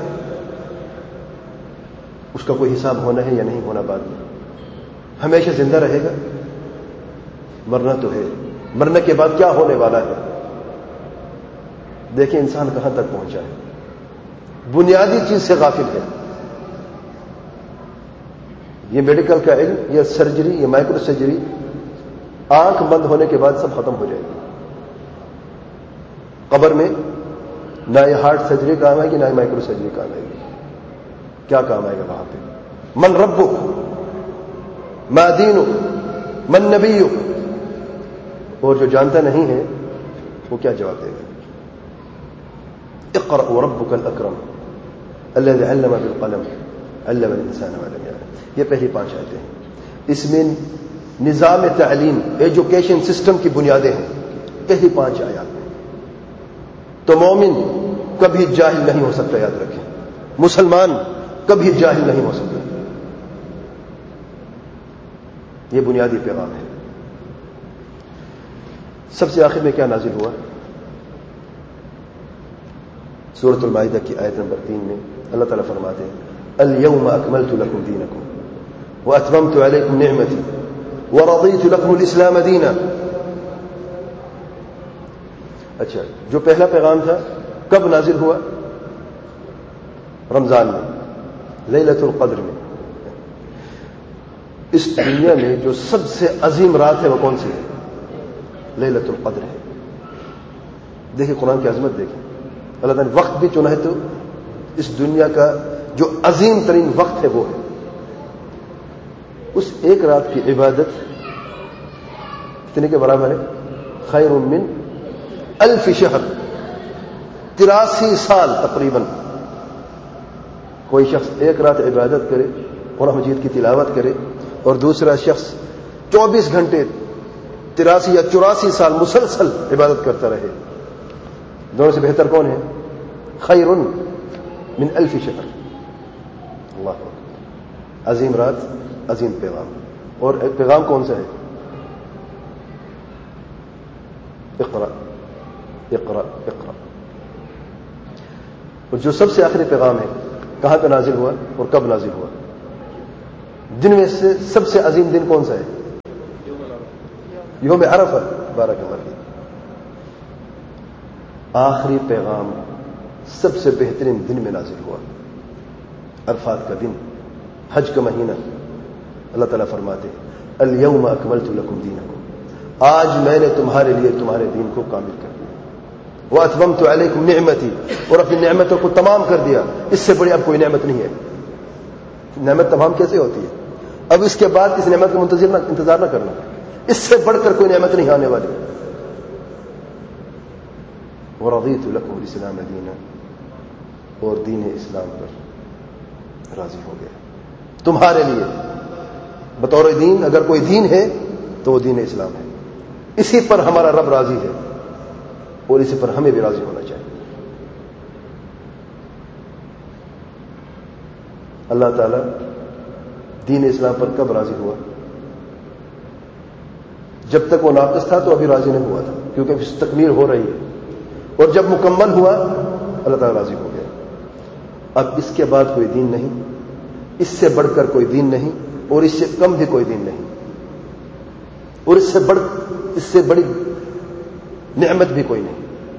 S1: اس کا کوئی حساب ہونا ہے یا نہیں ہونا بعد میں، ہمیشہ زندہ رہے گا، مرنا تو ہے، مرنے کے بعد کیا ہونے والا ہے. دیکھیں انسان کہاں تک پہنچا ہے، بنیادی چیز سے غافل ہے. یہ میڈیکل کا علم، یہ سرجری، یہ مائکرو سرجری آنکھ بند ہونے کے بعد سب ختم ہو جائے گی. قبر میں نہ یہ ہارٹ سرجری کام آئے گی، نہ یہ مائکرو سرجری کام آئے گی. کیا کام آئے گا وہاں پہ؟ من ربک، ما دینک، من نبیک. اور جو جانتا نہیں ہے وہ کیا جواب دے گا؟ اقرأ وربک الاکرم الذی علم بالقلم علم الانسان ما لم يعلم. یہ پہلی 5 آیتیں ہیں. اس میں نظام تعلیم، ایجوکیشن سسٹم کی بنیادیں ہیں پہلی 5 آیات میں. تو مومن کبھی جاہل نہیں ہو سکتا، یاد رکھیں. مسلمان کبھی جاہل نہیں ہو سکتا. یہ بنیادی پیغام ہے. سب سے آخر میں کیا نازل ہوا؟ سورۃ المائدہ کی آیت نمبر 3 میں اللہ تعالیٰ فرماتے ہیں الیوم اکملت لکم دینکم واتممت علیکم نعمتی ورضیت لکم الاسلام دینا. اچھا، جو پہلا پیغام تھا کب نازل ہوا؟ رمضان میں، لیلۃ القدر میں. اس دنیا میں جو سب سے عظیم رات ہے وہ کون سی ہے؟ لیلۃ القدر ہے. دیکھیں قرآن کی عظمت، دیکھیں اللہ تعالیٰ نے وقت بھی چنا ہے تو اس دنیا کا جو عظیم ترین وقت ہے وہ ہے. اس ایک رات کی عبادت کتنے کے برابر ہے؟ خیر من 1000 شہر، 83 سال تقریباً. کوئی شخص ایک رات عبادت کرے، قرآن مجید کی تلاوت کرے، اور دوسرا شخص 24 گھنٹے 83 یا 84 سال مسلسل عبادت کرتا رہے، دونوں سے بہتر کون ہے؟ خیر من 1000 شہر. اللہ اکبر. عظیم رات، عظیم پیغام. اور پیغام کون سا ہے؟ اقرأ اقرأ اقرأ. اور جو سب سے آخری پیغام ہے کہاں پہ نازل ہوا اور کب نازل ہوا؟ دن میں سے سب سے عظیم دن کون سا ہے؟ یوم عرفہ بارک اللہ فیک. آخری پیغام سب سے بہترین دن میں نازل ہوا، عرفات کا دن، حج کا مہینہ. اللہ تعالیٰ فرماتے الیوم اکملت لکم دینکم، آج میں نے تمہارے لیے تمہارے دین کو کامل کر دیا. واتممت علیکم نعمتی، اور اپنی نعمتوں کو تمام کر دیا. اس سے بڑی اب کوئی نعمت نہیں ہے. نعمت تمام کیسے ہوتی ہے؟ اب اس کے بعد اس نعمت کا انتظار نہ کرنا، اس سے بڑھ کر کوئی نعمت نہیں آنے والی. ورضیت لکم الاسلام دینا، اور دین اسلام پر راضی ہو گیا تمہارے لیے بطور دین. اگر کوئی دین ہے تو وہ دین اسلام ہے. اسی پر ہمارا رب راضی ہے، اور اسی پر ہمیں بھی راضی ہونا چاہیے. اللہ تعالیٰ دین اسلام پر کب راضی ہوا؟ جب تک وہ ناقص تھا تو ابھی راضی نہیں ہوا تھا، کیونکہ اس تکمیل ہو رہی ہے. اور جب مکمل ہوا اللہ تعالیٰ راضی ہو گیا. اب اس کے بعد کوئی دین نہیں، اس سے بڑھ کر کوئی دین نہیں، اور اس سے کم بھی کوئی دین نہیں، اور اس سے بڑی نعمت بھی کوئی نہیں.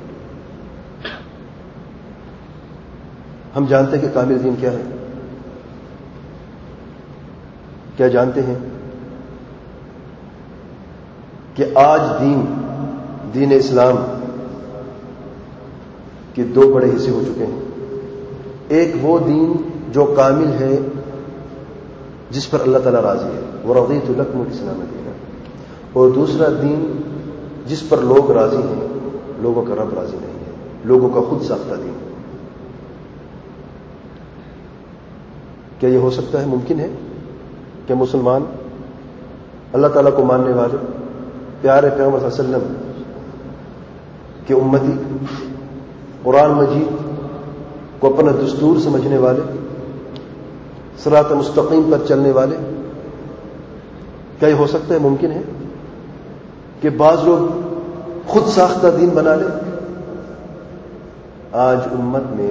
S1: ہم جانتے ہیں کہ کامل دین کیا ہے؟ کیا جانتے ہیں کہ آج دین اسلام کے دو بڑے حصے ہو چکے ہیں. ایک وہ دین جو کامل ہے جس پر اللہ تعالیٰ راضی ہے، ورضیت لکم الاسلام دینا، اور دوسرا دین جس پر لوگ راضی ہیں، لوگوں کا رب راضی نہیں ہے، لوگوں کا خود ساختہ دین. کیا یہ ہو سکتا ہے؟ ممکن ہے کہ مسلمان اللہ تعالیٰ کو ماننے والے، پیارے پیغمبر صلی اللہ علیہ وسلم کے امتی، قرآن مجید کو اپنا دستور سمجھنے والے، صراط مستقیم پر چلنے والے، کیا یہ ہو سکتا ہے؟ ممکن ہے کہ بعض لوگ خود ساختہ دین بنا لیں. آج امت میں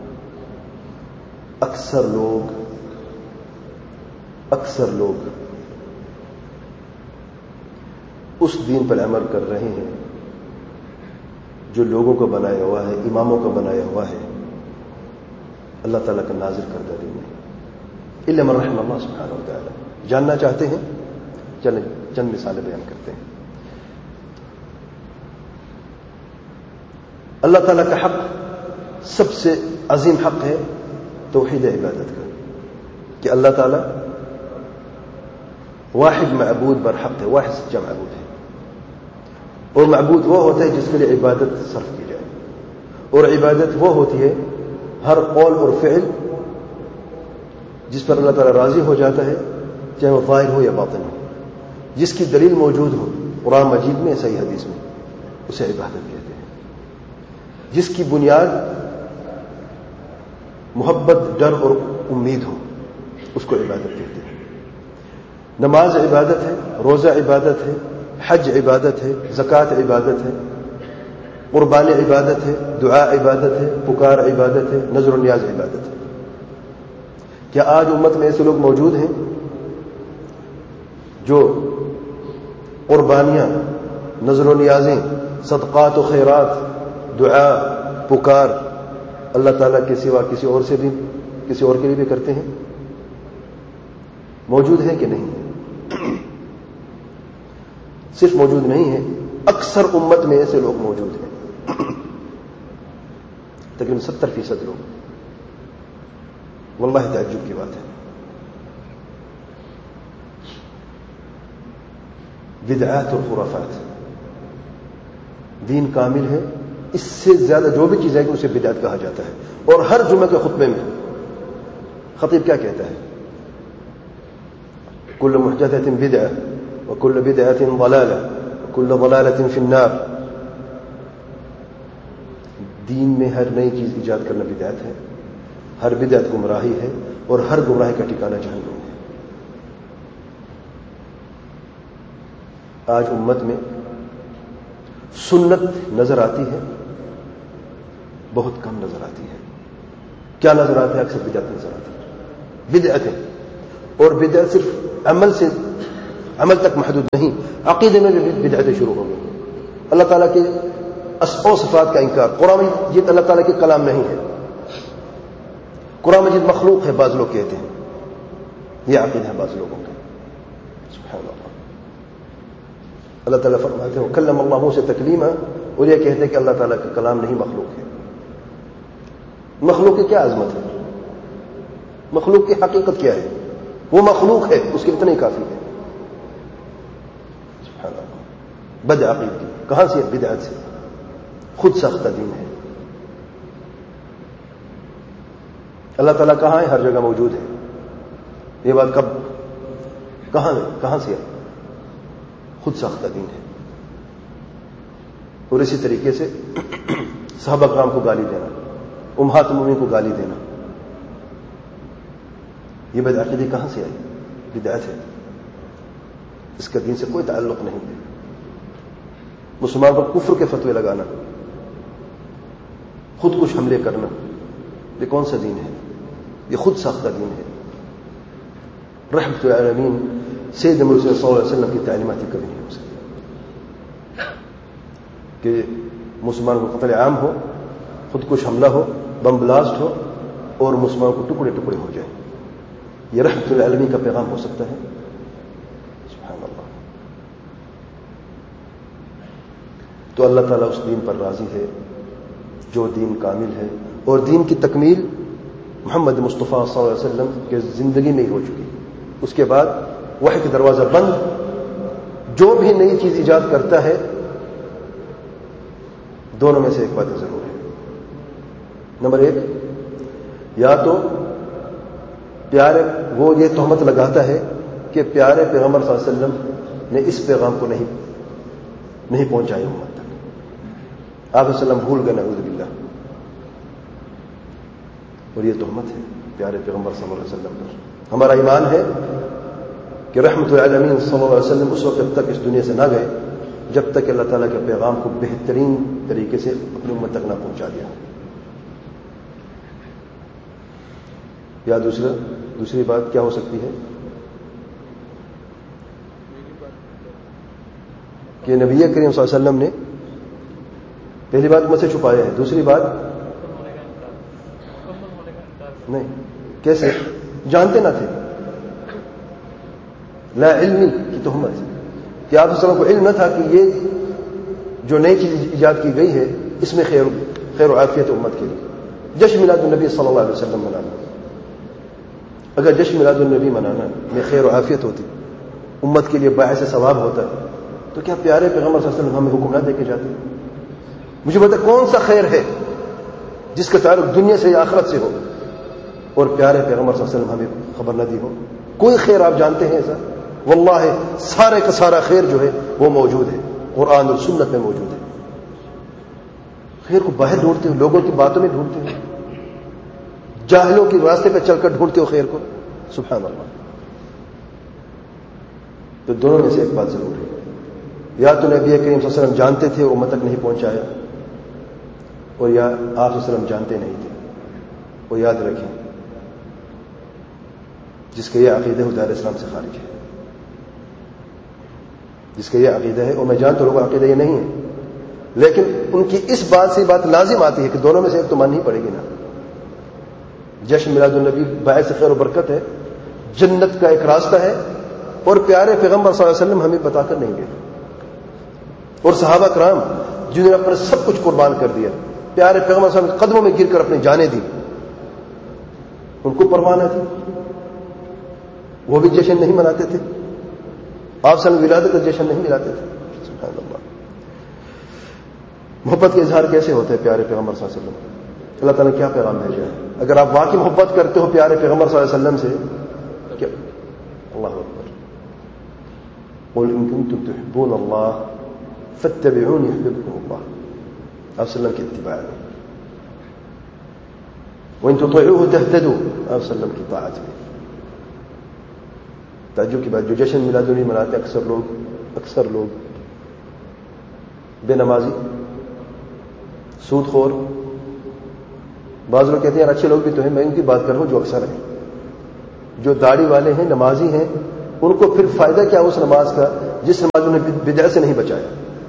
S1: اکثر لوگ اس دین پر عمل کر رہے ہیں جو لوگوں کو بنایا ہوا ہے، اماموں کو بنایا ہوا ہے، اللہ تعالیٰ کا نازل کردہ دین ہے. الا من رحم اللہ سبحانہ و تعالی. جاننا چاہتے ہیں؟ چلیں چند مثالیں بیان کرتے ہیں. اللہ تعالیٰ کا حق سب سے عظیم حق ہے توحید عبادت کا، کہ اللہ تعالیٰ واحد معبود برحق ہے، واحد سچا معبود ہے. اور معبود وہ ہوتا ہے جس کے لیے عبادت صرف کی جائے، اور عبادت وہ ہوتی ہے ہر قول اور فعل جس پر اللہ تعالیٰ راضی ہو جاتا ہے، چاہے وہ ظاہر ہو یا باطن ہو، جس کی دلیل موجود ہو قرآن مجید میں، صحیح حدیث میں، اسے عبادت کہتے ہیں. جس کی بنیاد محبت، ڈر اور امید ہو، اس کو عبادت کہتے ہیں. نماز عبادت ہے، روزہ عبادت ہے، حج عبادت ہے، زکوٰۃ عبادت ہے، قربانی عبادت ہے، دعا عبادت ہے، پکار عبادت ہے، نذر و نیاز عبادت ہے. کیا آج امت میں ایسے لوگ موجود ہیں جو قربانیاں، نذر و نیازیں، صدقات و خیرات، دعا، پکار اللہ تعالیٰ کے سوا کسی اور کے لیے بھی کرتے ہیں؟ موجود ہیں کہ نہیں ہے؟ صرف موجود نہیں ہے، اکثر امت میں ایسے لوگ موجود ہیں، تقریباً 70% لوگ. واللہ تعجب کی بات ہے. بدعات اور خرافات. دین کامل ہے، اس سے زیادہ جو بھی چیز ہے کہ اسے بدعت کہا جاتا ہے. اور ہر جمعہ کے خطبے میں خطیب کیا کہتا ہے؟ کل محدثۃ بدعہ وکل بدعۃ ضلالہ وکل ضلالۃ فی النار. دین میں ہر نئی چیز ایجاد کرنا بدعت ہے، ہر بدعت گمراہی ہے، اور ہر گمراہی کا ٹھکانہ جہنم ہے. آج امت میں سنت نظر آتی ہے، بہت کم نظر آتی ہے. کیا نظر آتا ہے؟ اکثر بدعت نظر آتی ہے. بدعتیں، اور بدعت صرف عمل تک محدود نہیں، عقیدے میں بھی بدعتیں شروع ہو گئی. اللہ تعالیٰ کے اسماء و صفات کا انکار. قرآن مجید اللہ تعالیٰ کے کلام نہیں ہے، قرآن مجید مخلوق ہے بعض لوگ کہتے ہیں. یہ عقیدہ ہے بعض لوگوں کا. سبحان اللہ. اللہ تعالیٰ فرماتے ہیں کلم اللہ موسیٰ تکلیما، اور یہ کہتے ہیں کہ اللہ تعالیٰ کا کلام نہیں مخلوق ہے. مخلوق کی کیا عظمت ہے؟ مخلوق کی حقیقت کیا ہے؟ وہ مخلوق ہے، اس کے اتنا ہی کافی ہے. سبحان اللہ. بد عقیدگی کہاں سے؟ بدعت سے. خود ساختہ دین ہے. اللہ تعالیٰ کہاں ہے؟ ہر جگہ موجود ہے. یہ بات کہاں سے ہے؟ خود ساختہ دین ہے. اور اسی طریقے سے صحابہ کرام کو گالی دینا، امہات المومنین کو گالی دینا، یہ بد عقیدی کہاں سے آئی؟ بدعت ہے. اس کا دین سے کوئی تعلق نہیں ہے. مسلمان پر کفر کے فتوے لگانا، خود کچھ حملے کرنا، یہ کون سا دین ہے؟ یہ خود ساختہ دین ہے. رحمت العالمین سید مرسل صلی اللہ علیہ وسلم کی تعلیمات کبھی نہیں ہو سکتی کہ مسلمان کو قتل عام ہو، خود کچھ حملہ ہو، بم بلاسٹ ہو اور مسلمان کو ٹکڑے ٹکڑے ہو جائے. یہ رحمت العالمین کا پیغام ہو سکتا ہے؟ سبحان اللہ. تو اللہ تعالیٰ اس دین پر راضی ہے جو دین کامل ہے، اور دین کی تکمیل محمد مصطفیٰ صلی اللہ علیہ وسلم کے زندگی میں ہی ہو چکی. اس کے بعد وحی کا دروازہ بند. جو بھی نئی چیز ایجاد کرتا ہے، دونوں میں سے ایک بات ضرور ہے. نمبر ایک، یا تو پیارے وہ یہ تہمت لگاتا ہے کہ پیارے پیغمبر صلی اللہ علیہ وسلم نے اس پیغام کو نہیں پہنچایا امت تک. آپ علیہ وسلم بھول گئے، نعوذ باللہ. اور یہ تہمت ہے پیارے پیغمبر صلی اللہ علیہ وسلم پر. ہمارا ایمان ہے کہ رحمت العالمین صلی اللہ علیہ وسلم اس وقت تک اس دنیا سے نہ گئے جب تک اللہ تعالیٰ کے پیغام کو بہترین طریقے سے اپنی امت تک نہ پہنچا دیا. یا دوسری بات کیا ہو سکتی ہے کہ نبی کریم صلی اللہ علیہ وسلم نے پہلی بات مجھ سے چھپایا ہے. دوسری بات نہیں، کیسے جانتے نہ تھے؟ لا علمی کی تہمت کہ آپ صلی اللہ علیہ وسلم کو علم نہ تھا کہ یہ جو نئی چیز ایجاد کی گئی ہے اس میں خیر و عافیت امت کے لیے. جشن میلاد النبی صلی اللہ علیہ وسلم منانا، اگر جشن میلاد النبی منانا میں خیر و عافیت ہوتی، امت کے لیے باعث ثواب ہوتا، تو کیا پیارے پیغمبر صلی اللہ علیہ وسلم ہمیں حکم نہ دے کے جاتے؟ مجھے بتا کون سا خیر ہے جس کا تعلق دنیا سے یا آخرت سے ہو اور پیارے پیغمبر صلی اللہ علیہ وسلم ہمیں خبر نہ دی ہو؟ کوئی خیر آپ جانتے ہیں ایسا؟ واللہ سارے کا سارا خیر جو ہے وہ موجود ہے، قرآن اور سنت میں موجود ہے. خیر کو باہر ڈھونڈتے ہو، لوگوں کی باتوں میں ڈھونڈتے ہو، جاہلوں کے راستے پہ چل کر ڈھونڈتے ہو خیر کو. سبحان اللہ. تو دونوں میں سے ایک بات ضرور ہے، یا تو نبی کریم صلی اللہ علیہ وسلم جانتے تھے امت تک نہیں پہنچایا، اور یا آپ صلی اللہ علیہ وسلم جانتے نہیں تھے. وہ یاد رکھیں جس کا یہ عقیدہ ہے دار اسلام سے خارج ہے. جس کا یہ عقیدہ ہے، اور میں جانتا ہوں لوگوں کا عقیدہ یہ نہیں ہے، لیکن ان کی اس بات سے بات لازم آتی ہے کہ دونوں میں سے ایک تو ماننی پڑے گی نا. جشن میلاد النبی باعث خیر و برکت ہے، جنت کا ایک راستہ ہے، اور پیارے پیغمبر صلی اللہ علیہ وسلم ہمیں بتا کر نہیں گئے. اور صحابہ کرام جنہوں نے اپنا سب کچھ قربان کر دیا، پیارے پیغمبر صلی اللہ علیہ وسلم کے قدموں میں گر کر اپنی جانیں دی، ان کو پرواہ نہ تھی. وہ بھی جشن نہیں مناتے تھے، آپ صلی اللہ علیہ وسلم ولادت کا جشن نہیں مناتے تھے. سبحان اللہ. محبت کے اظہار کیسے ہوتے ہیں پیارے پیغمبر صلی اللہ علیہ وسلم؟ اللہ تعالیٰ نے کیا پیغام بھیجا ہے؟ اگر آپ واقعی محبت کرتے ہو پیارے پیغمبر صلی اللہ علیہ وسلم سے، کیا اللہ اکبر، قل ان کنتم تحبون اللہ فاتبعونی یحببکم اللہ. آپ صلی اللہ علیہ وسلم کی اتباع میں، وان تطیعوه تهتدوا، آپ صلی اللہ علیہ وسلم کی طاعت میں. تعجب کی بات، جو جشن میلاد النبی مناتے اکثر لوگ بے نمازی، سود خور، بعض لوگ کہتے ہیں اچھے لوگ بھی تو ہیں، میں ان کی بات کر رہا ہوں جو اکثر ہیں، جو داڑھی والے ہیں، نمازی ہیں، ان کو پھر فائدہ کیا اس نماز کا جس نماز انہیں بدعت سے نہیں بچایا.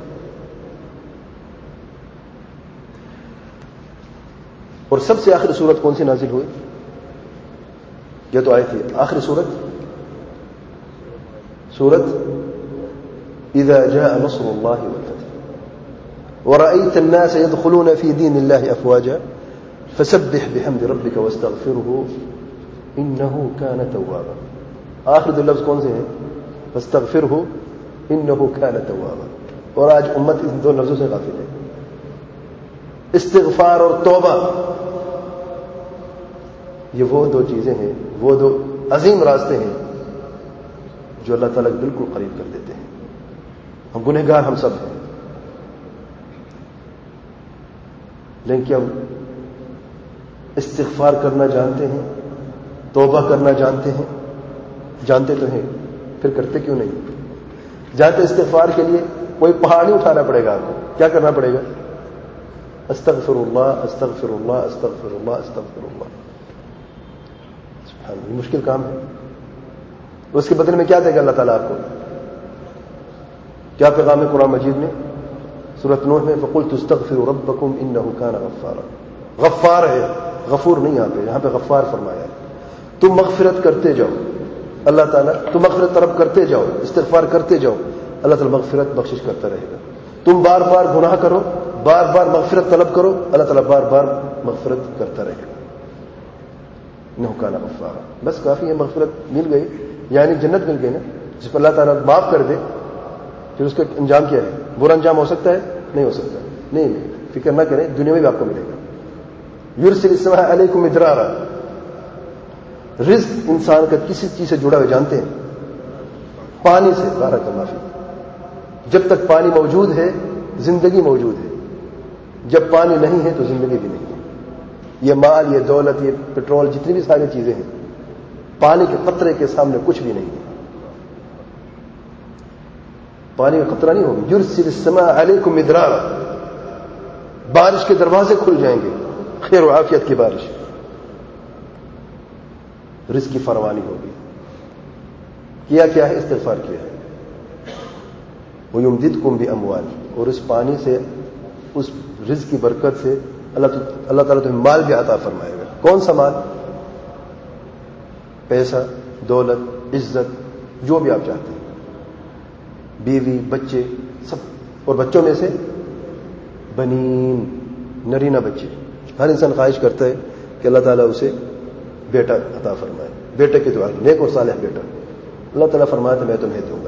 S1: اور سب سے آخری سورت کون سی نازل ہوئی؟ یہ تو آئی تھی آخری سورت اذا جاء نصر الله والفتح ورأيت الناس يدخلون في دين الله أفواجا فسبح بحمد ربك واستغفره انه كان توابا. آخر دو لفظ کون سے ہیں؟ فاستغفره انه كان توابا. اور آج امت ان دو لفظوں سے غافل ہے. استغفار اور توبہ یہ وہ دو چیزیں ہیں، وہ دو عظیم راستے ہیں جو اللہ تعالیٰ بالکل قریب کر دیتے ہیں. ہم گنہگار ہم سب ہیں، لیکن کیا استغفار کرنا جانتے ہیں؟ توبہ کرنا جانتے ہیں؟ جانتے تو ہیں، پھر کرتے کیوں نہیں؟ جانتے استغفار کے لیے کوئی پہاڑ نہیں اٹھانا پڑے گا. آپ کو کیا کرنا پڑے گا؟ استغفر اللہ استغفر اللہ استغفر اللہ استغفر اللہ. سبحان اللہ، مشکل کام ہے. اس کے بدلے میں کیا دے گا اللہ تعالیٰ آپ کو؟ کیا پیغام ہے قرآن مجید میں؟ سورۃ نوح میں فقلت استغفروا ربکم انہ کان غفارا. غفار ہے، غفور نہیں. یہاں پہ غفار فرمایا ہے. تم مغفرت کرتے جاؤ، اللہ تعالیٰ تم مغفرت طلب کرتے جاؤ، استغفار کرتے جاؤ، اللہ تعالیٰ مغفرت بخشش کرتا رہے گا. تم بار بار گناہ کرو، بار بار مغفرت طلب کرو، اللہ تعالیٰ بار بار مغفرت کرتا رہے گا. انہ کان غفارا. بس کافی ہے، مغفرت مل گئی یعنی جنت مل گئی نا. جس پر اللہ تعالیٰ معاف کر دے پھر اس کا انجام کیا ہے؟ برا انجام ہو سکتا ہے؟ نہیں ہو سکتا. نہیں فکر نہ کریں، دنیا میں بھی آپ کو ملے گا. یرسل السماء علیکم مدرارا. رزق انسان کا کسی چیز سے جڑا ہوا جانتے ہیں؟ پانی سے. بارک اللہ فیک. جب تک پانی موجود ہے زندگی موجود ہے، جب پانی نہیں ہے تو زندگی بھی نہیں ہے. یہ مال، یہ دولت، یہ پیٹرول، جتنی بھی ساری چیزیں ہیں، پانی کے قطرے کے سامنے کچھ بھی نہیں ہے. پانی کا قطرہ نہیں ہوگا. یرسل السماء علیکم مدرارا. بارش کے دروازے کھل جائیں گے، خیر و عافیت کی بارش، رزق کی فراوانی ہوگی. کیا ہے؟ استغفار کیا ہے. وَيُمْدِدْكُمْ بِأَمْوَالٍ. اور اس پانی سے، اس رزق کی برکت سے اللہ تعالیٰ تمہیں مال بھی عطا فرمائے گا. کون سا مال؟ پیسہ، دولت، عزت، جو بھی آپ چاہتے ہیں، بیوی، بچے، سب. اور بچوں میں سے بنین، نرینہ بچے. ہر انسان خواہش کرتا ہے کہ اللہ تعالیٰ اسے بیٹا عطا فرمائے. بیٹے کی دعا، نیک اور صالح بیٹا. اللہ تعالیٰ فرمایا تو میں تمہیں دوں گا.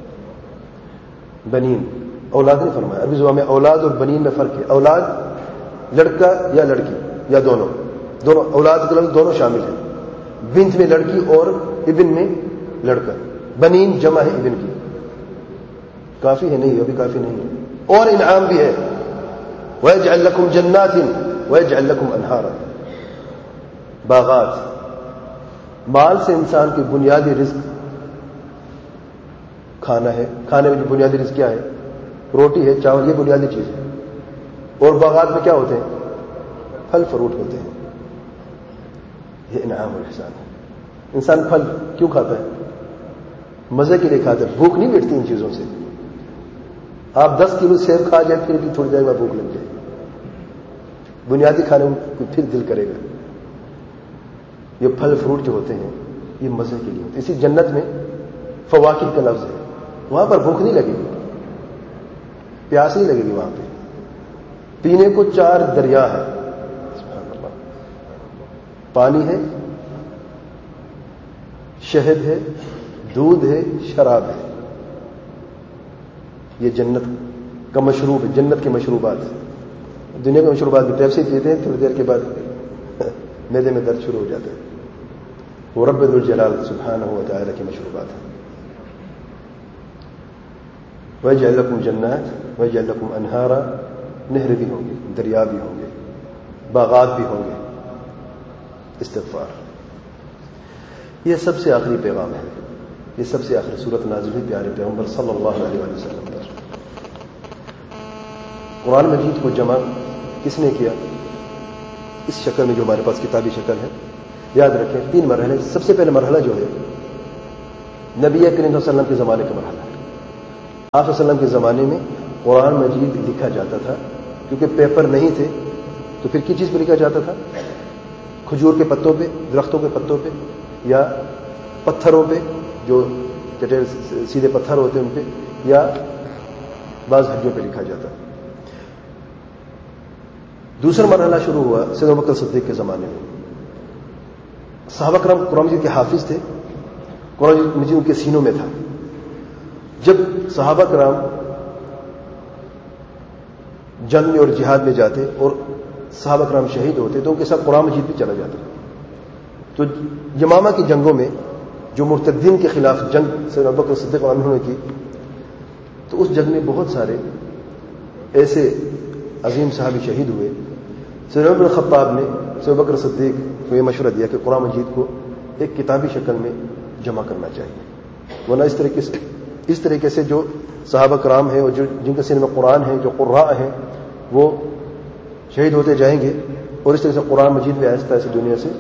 S1: بنین، اولاد نہیں فرمایا. عربی زبان میں اولاد اور بنین میں فرق ہے. اولاد لڑکا یا لڑکی یا دونوں اولاد کے لفظ دونوں شامل ہیں. بنت میں لڑکی اور ابن میں لڑکا. بنین جمع ہے ابن کی. کافی ہے؟ نہیں، ابھی کافی نہیں ہے. اور انعام بھی ہے. وَيَجْعَلْ لَكُمْ جَنَّاتٍ وَيَجْعَلْ لَكُمْ أَنْهَارًا. باغات. مال سے انسان کی بنیادی رزق کھانا ہے. کھانے میں جو بنیادی رزق کیا ہے؟ روٹی ہے، چاول، یہ بنیادی چیز ہے. اور باغات میں کیا ہوتے ہیں؟ پھل فروٹ ہوتے ہیں. یہ انعام اور احسان ہے. انسان پھل کیوں کھاتا ہے؟ مزے کے لیے کھاتا ہے. بھوک نہیں مٹتی ان چیزوں سے. آپ 10 کلو سیب کھا جائیں پھر بھی تھوڑی دیر میں بھوک لگ جائے. بنیادی کھانے کو پھر دل کرے گا. یہ پھل فروٹ جو ہوتے ہیں یہ مزے کے لیے ہوتے ہیں. اسی جنت میں فواکہ کا لفظ ہے. وہاں پر بھوک نہیں لگے گی، پیاس نہیں لگے گی. وہاں پہ پینے کو 4 دریا ہے. سبحان اللہ. پانی ہے، شہد ہے، دودھ ہے، شراب ہے. یہ جنت کا مشروب ہے، جنت کے مشروبات. دنیا کے مشروبات بھی پیپسی پیتے ہیں، تھوڑی دیر کے بعد معدے میں درد شروع ہو جاتا ہے. وہ رب ذوالجلال سبحانہ و تعالی کے مشروبات ہیں. وَيَجْعَلْ لَكُمْ جَنَّاتٍ وَيَجْعَلْ لَكُمْ أَنْهَارًا. نہریں بھی ہوں گے، دریا بھی ہوں گے، باغات بھی ہوں گے. استغفار. یہ سب سے آخری پیغام ہے. یہ سب سے آخری صورت نازل ہوئی پیارے پیغمبر صلی اللہ علیہ وسلم پر. قرآن مجید کو جمع کس نے کیا؟ اس شکل میں جو ہمارے پاس کتابی شکل ہے. یاد رکھیں 3 مرحلے. سب سے پہلے مرحلہ جو ہے نبی کریم صلی اللہ علیہ وسلم کے زمانے کا مرحلہ ہے. آپ صلی اللہ علیہ وسلم کے زمانے میں قرآن مجید لکھا جاتا تھا، کیونکہ پیپر نہیں تھے تو پھر کس چیز پہ لکھا جاتا تھا؟ کھجور کے پتوں پہ، درختوں کے پتوں پہ، یا پتھروں پہ جو سیدھے پتھر ہوتے ہیں ان پہ، یا بعض ہڈیوں پہ لکھا جاتا. دوسرا مرحلہ شروع ہوا سیدنا ابو بکر صدیق کے زمانے میں. صحابہ کرام قرآن مجید کے حافظ تھے، قرآن مجید ان کے سینوں میں تھا. جب صحابہ کرام جنگ میں اور جہاد میں جاتے اور صحابہ کرام شہید ہوتے تو ان کے ساتھ قرآن مجید بھی چلا جاتا. تو یمامہ کی جنگوں میں جو مرتدین کے خلاف جنگ سیدنا ابو بکر صدیق عنہ نے کی، تو اس جنگ میں بہت سارے ایسے عظیم صحابی شہید ہوئے. سیدنا عمر بن الخطاب نے سیدنا ابو بکر صدیق کو یہ مشورہ دیا کہ قرآن مجید کو ایک کتابی شکل میں جمع کرنا چاہیے، ورنہ اس طریقے سے جو صحابہ کرام ہیں اور جن کے سینے میں قرآن ہے، جو قراء ہیں، وہ شہید ہوتے جائیں گے اور اس طرح سے قرآن مجید بھی آہستہ آہستہ دنیا سے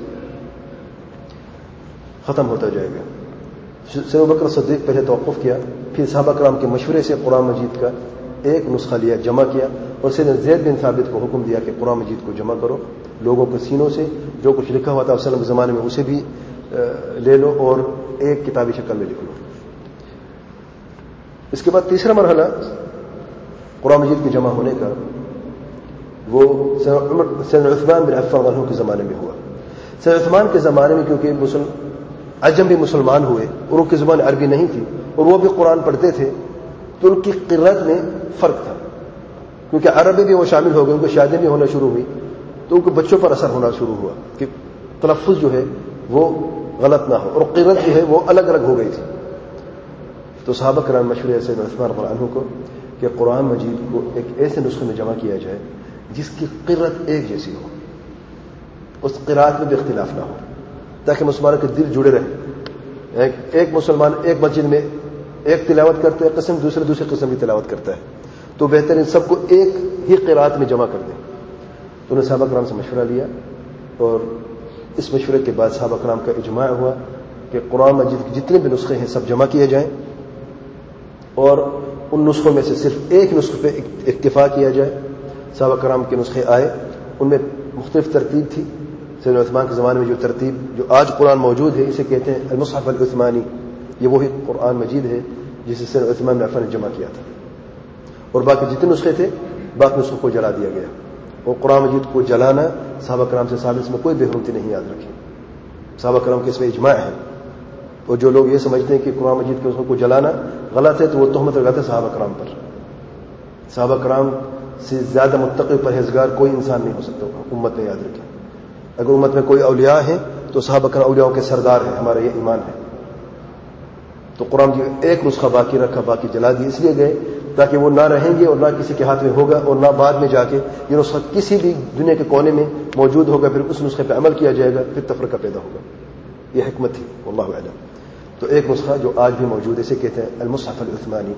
S1: ختم ہوتا جائے گا. سیدنا ابو بکر صدیق پہلے توقف کیا، پھر صحابہ کرام کے مشورے سے قرآن مجید کا ایک نسخہ لیا، جمع کیا، اور سیدنا زید بن ثابت کو حکم دیا کہ قرآن مجید کو جمع کرو، لوگوں کے سینوں سے جو کچھ لکھا ہوا تھا وسلم کے زمانے میں اسے بھی لے لو اور ایک کتابی شکل میں لکھ لو. اس کے بعد تیسرا مرحلہ قرآن مجید کے جمع ہونے کا وہ سیدنا عثمان بن عفان عنہ کے زمانے میں ہوا. سیدنا عثمان کے زمانے میں کیونکہ عجم بھی مسلمان ہوئے اور ان کی زبان عربی نہیں تھی اور وہ بھی قرآن پڑھتے تھے، تو ان کی قرت میں فرق تھا. کیونکہ عربی بھی وہ شامل ہو گئے، ان کو شادی بھی ہونا شروع ہوئی، تو ان کو بچوں پر اثر ہونا شروع ہوا کہ تلفظ جو ہے وہ غلط نہ ہو، اور قرت جو ہے وہ الگ الگ ہو گئی تھی. تو صحابہ کرام مشورے سے عثمان رضی اللہ عنہ کو کہ قرآن مجید کو ایک ایسے نسخے میں جمع کیا جائے جس کی قرت ایک جیسی ہو، اس قرات میں بھی اختلاف نہ ہو، تاکہ مسلمانوں کے دل جڑے رہے. ایک مسلمان ایک مسجد میں ایک تلاوت کرتے ہیں قسم، دوسرے قسم کی تلاوت کرتا ہے، تو بہتر ان سب کو ایک ہی قرات میں جمع کر دیں. تو انہوں نے صحابہ کرام سے مشورہ لیا اور اس مشورے کے بعد صحابہ کرام کا اجماع ہوا کہ قرآن مجید کے جتنے بھی نسخے ہیں سب جمع کیے جائیں اور ان نسخوں میں سے صرف ایک نسخے پہ اکتفا کیا جائے. صحابہ کرام کے نسخے آئے، ان میں مختلف ترتیب تھی. سیدنا عثمان کے زمانے میں جو ترتیب جو آج قرآن موجود ہے اسے کہتے ہیں المصحف العثمانی، یہ وہی قرآن مجید ہے جسے سیدنا عثمان بن عفان نے جمع کیا تھا. اور باقی جتنے نسخے تھے باقی نسخوں کو جلا دیا گیا. اور قرآن مجید کو جلانا صحابہ کرام سے ثابت، اس میں کوئی بے حرمتی نہیں، یاد رکھیں. صحابہ کرام کے اس میں اجماع ہے. اور جو لوگ یہ سمجھتے ہیں کہ قرآن مجید کے نسخوں کو جلانا غلط ہے تو وہ تہمت لگاتے ہیں صحابہ کرام پر. صحابہ کرام سے زیادہ متقی پرہیزگار کوئی انسان نہیں ہو سکتا امت میں، یاد رکھیں. اگر امت میں کوئی اولیاء ہیں تو صحابہ کرام اولیاءوں کے سردار ہیں، ہمارا یہ ایمان ہے. تو قرآن کی ایک نسخہ باقی رکھا، باقی جلا دی اس لیے گئے تاکہ وہ نہ رہیں گے اور نہ کسی کے ہاتھ میں ہوگا، اور نہ بعد میں جا کے یہ نسخہ کسی بھی دنیا کے کونے میں موجود ہوگا، پھر اس نسخے پہ عمل کیا جائے گا، پھر تفرقہ پیدا ہوگا. یہ حکمت تھی، واللہ اعلم. تو ایک نسخہ جو آج بھی موجود ہے اسے کہتے ہیں المصحف العثمانی.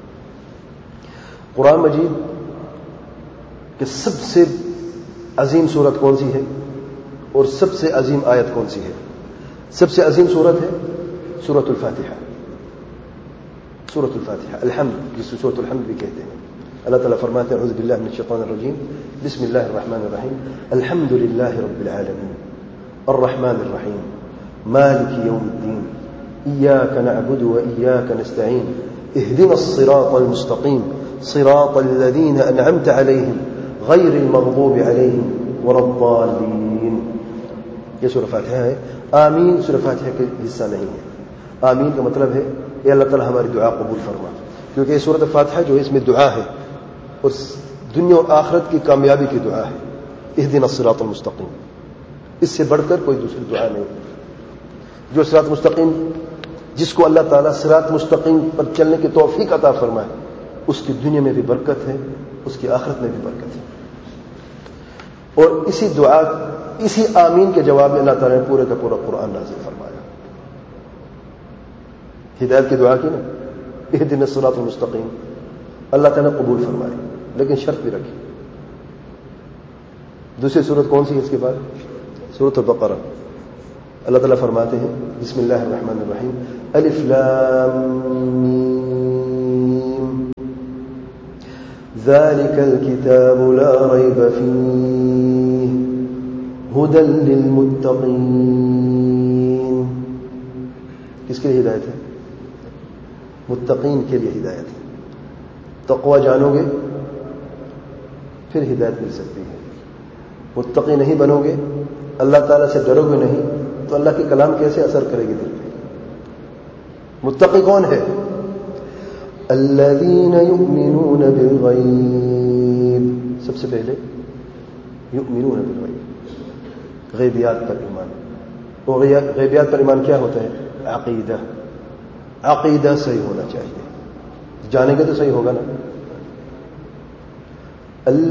S1: قرآن مجید کہ سب سے عظیم سورت کون سی ہے اور سب سے عظیم آیت کون سی ہے؟ سب سے عظیم سورت ہے سورۃ الفاتحہ. سورۃ الفاتحہ الحمد، جس کو سورۃ الحمد بھی کہتے ہیں. اللہ تعالیٰ فرماتے ہیں اعوذ باللہ من الشیطان الرجیم بسم اللہ الرحمن الرحیم الحمد للہ رب العالمین الرحمن الرحیم مالک یوم الدین ایاک نعبد وایاک نستعین اهدنا الصراط المستقیم صراط الذین انعمت علیہم غیر المغضوب علیہم ولا الضالین. یہ سورہ فاتحہ ہے. آمین سورہ فاتحہ کا حصہ نہیں ہے. آمین کا مطلب ہے اے اللہ تعالیٰ ہماری دعا قبول فرما، کیونکہ یہ سورۃ فاتحہ جو ہے اس میں دعا ہے اور دنیا اور آخرت کی کامیابی کی دعا ہے. اہدنا الصراط المستقیم، اس سے بڑھ کر کوئی دوسری دعا نہیں. جو صراط مستقیم، جس کو اللہ تعالیٰ صراط مستقیم پر چلنے کی توفیق عطا فرمائے، اس کی دنیا میں بھی برکت ہے، اس کی آخرت میں بھی برکت ہے. اور اسی دعا، اسی آمین کے جواب میں اللہ تعالیٰ نے پورے کا پورا قرآن نازل فرمایا. ہدایت کی دعا کی نا، اہدنا الصراط المستقیم، اللہ تعالیٰ نے قبول فرمائی، لیکن شرط بھی رکھی. دوسری سورت کون سی ہے اس کے بعد؟ سورۃ البقرہ. اللہ تعالیٰ فرماتے ہیں بسم اللہ الرحمن الرحیم الف لام میم ذلك الكتاب لا ريب فيه هدى للمتقين. کس کے لیے ہدایت ہے؟ متقین کے لیے ہدایت ہے. تقوی جانو گے پھر ہدایت مل سکتی ہے. متقی نہیں بنو گے، اللہ تعالیٰ سے ڈرو گے نہیں، تو اللہ کے کلام کیسے اثر کرے گی دل پہ؟ متقی کون ہے؟ الذین یؤمنون بالغیب، سب سے پہلے یؤمنون بالغیب، غیبیات پر ایمان. وہ غیبیات پر ایمان کیا ہوتا ہے؟ عقیدہ. عقیدہ صحیح ہونا چاہیے. جانیں گے تو صحیح ہوگا نا.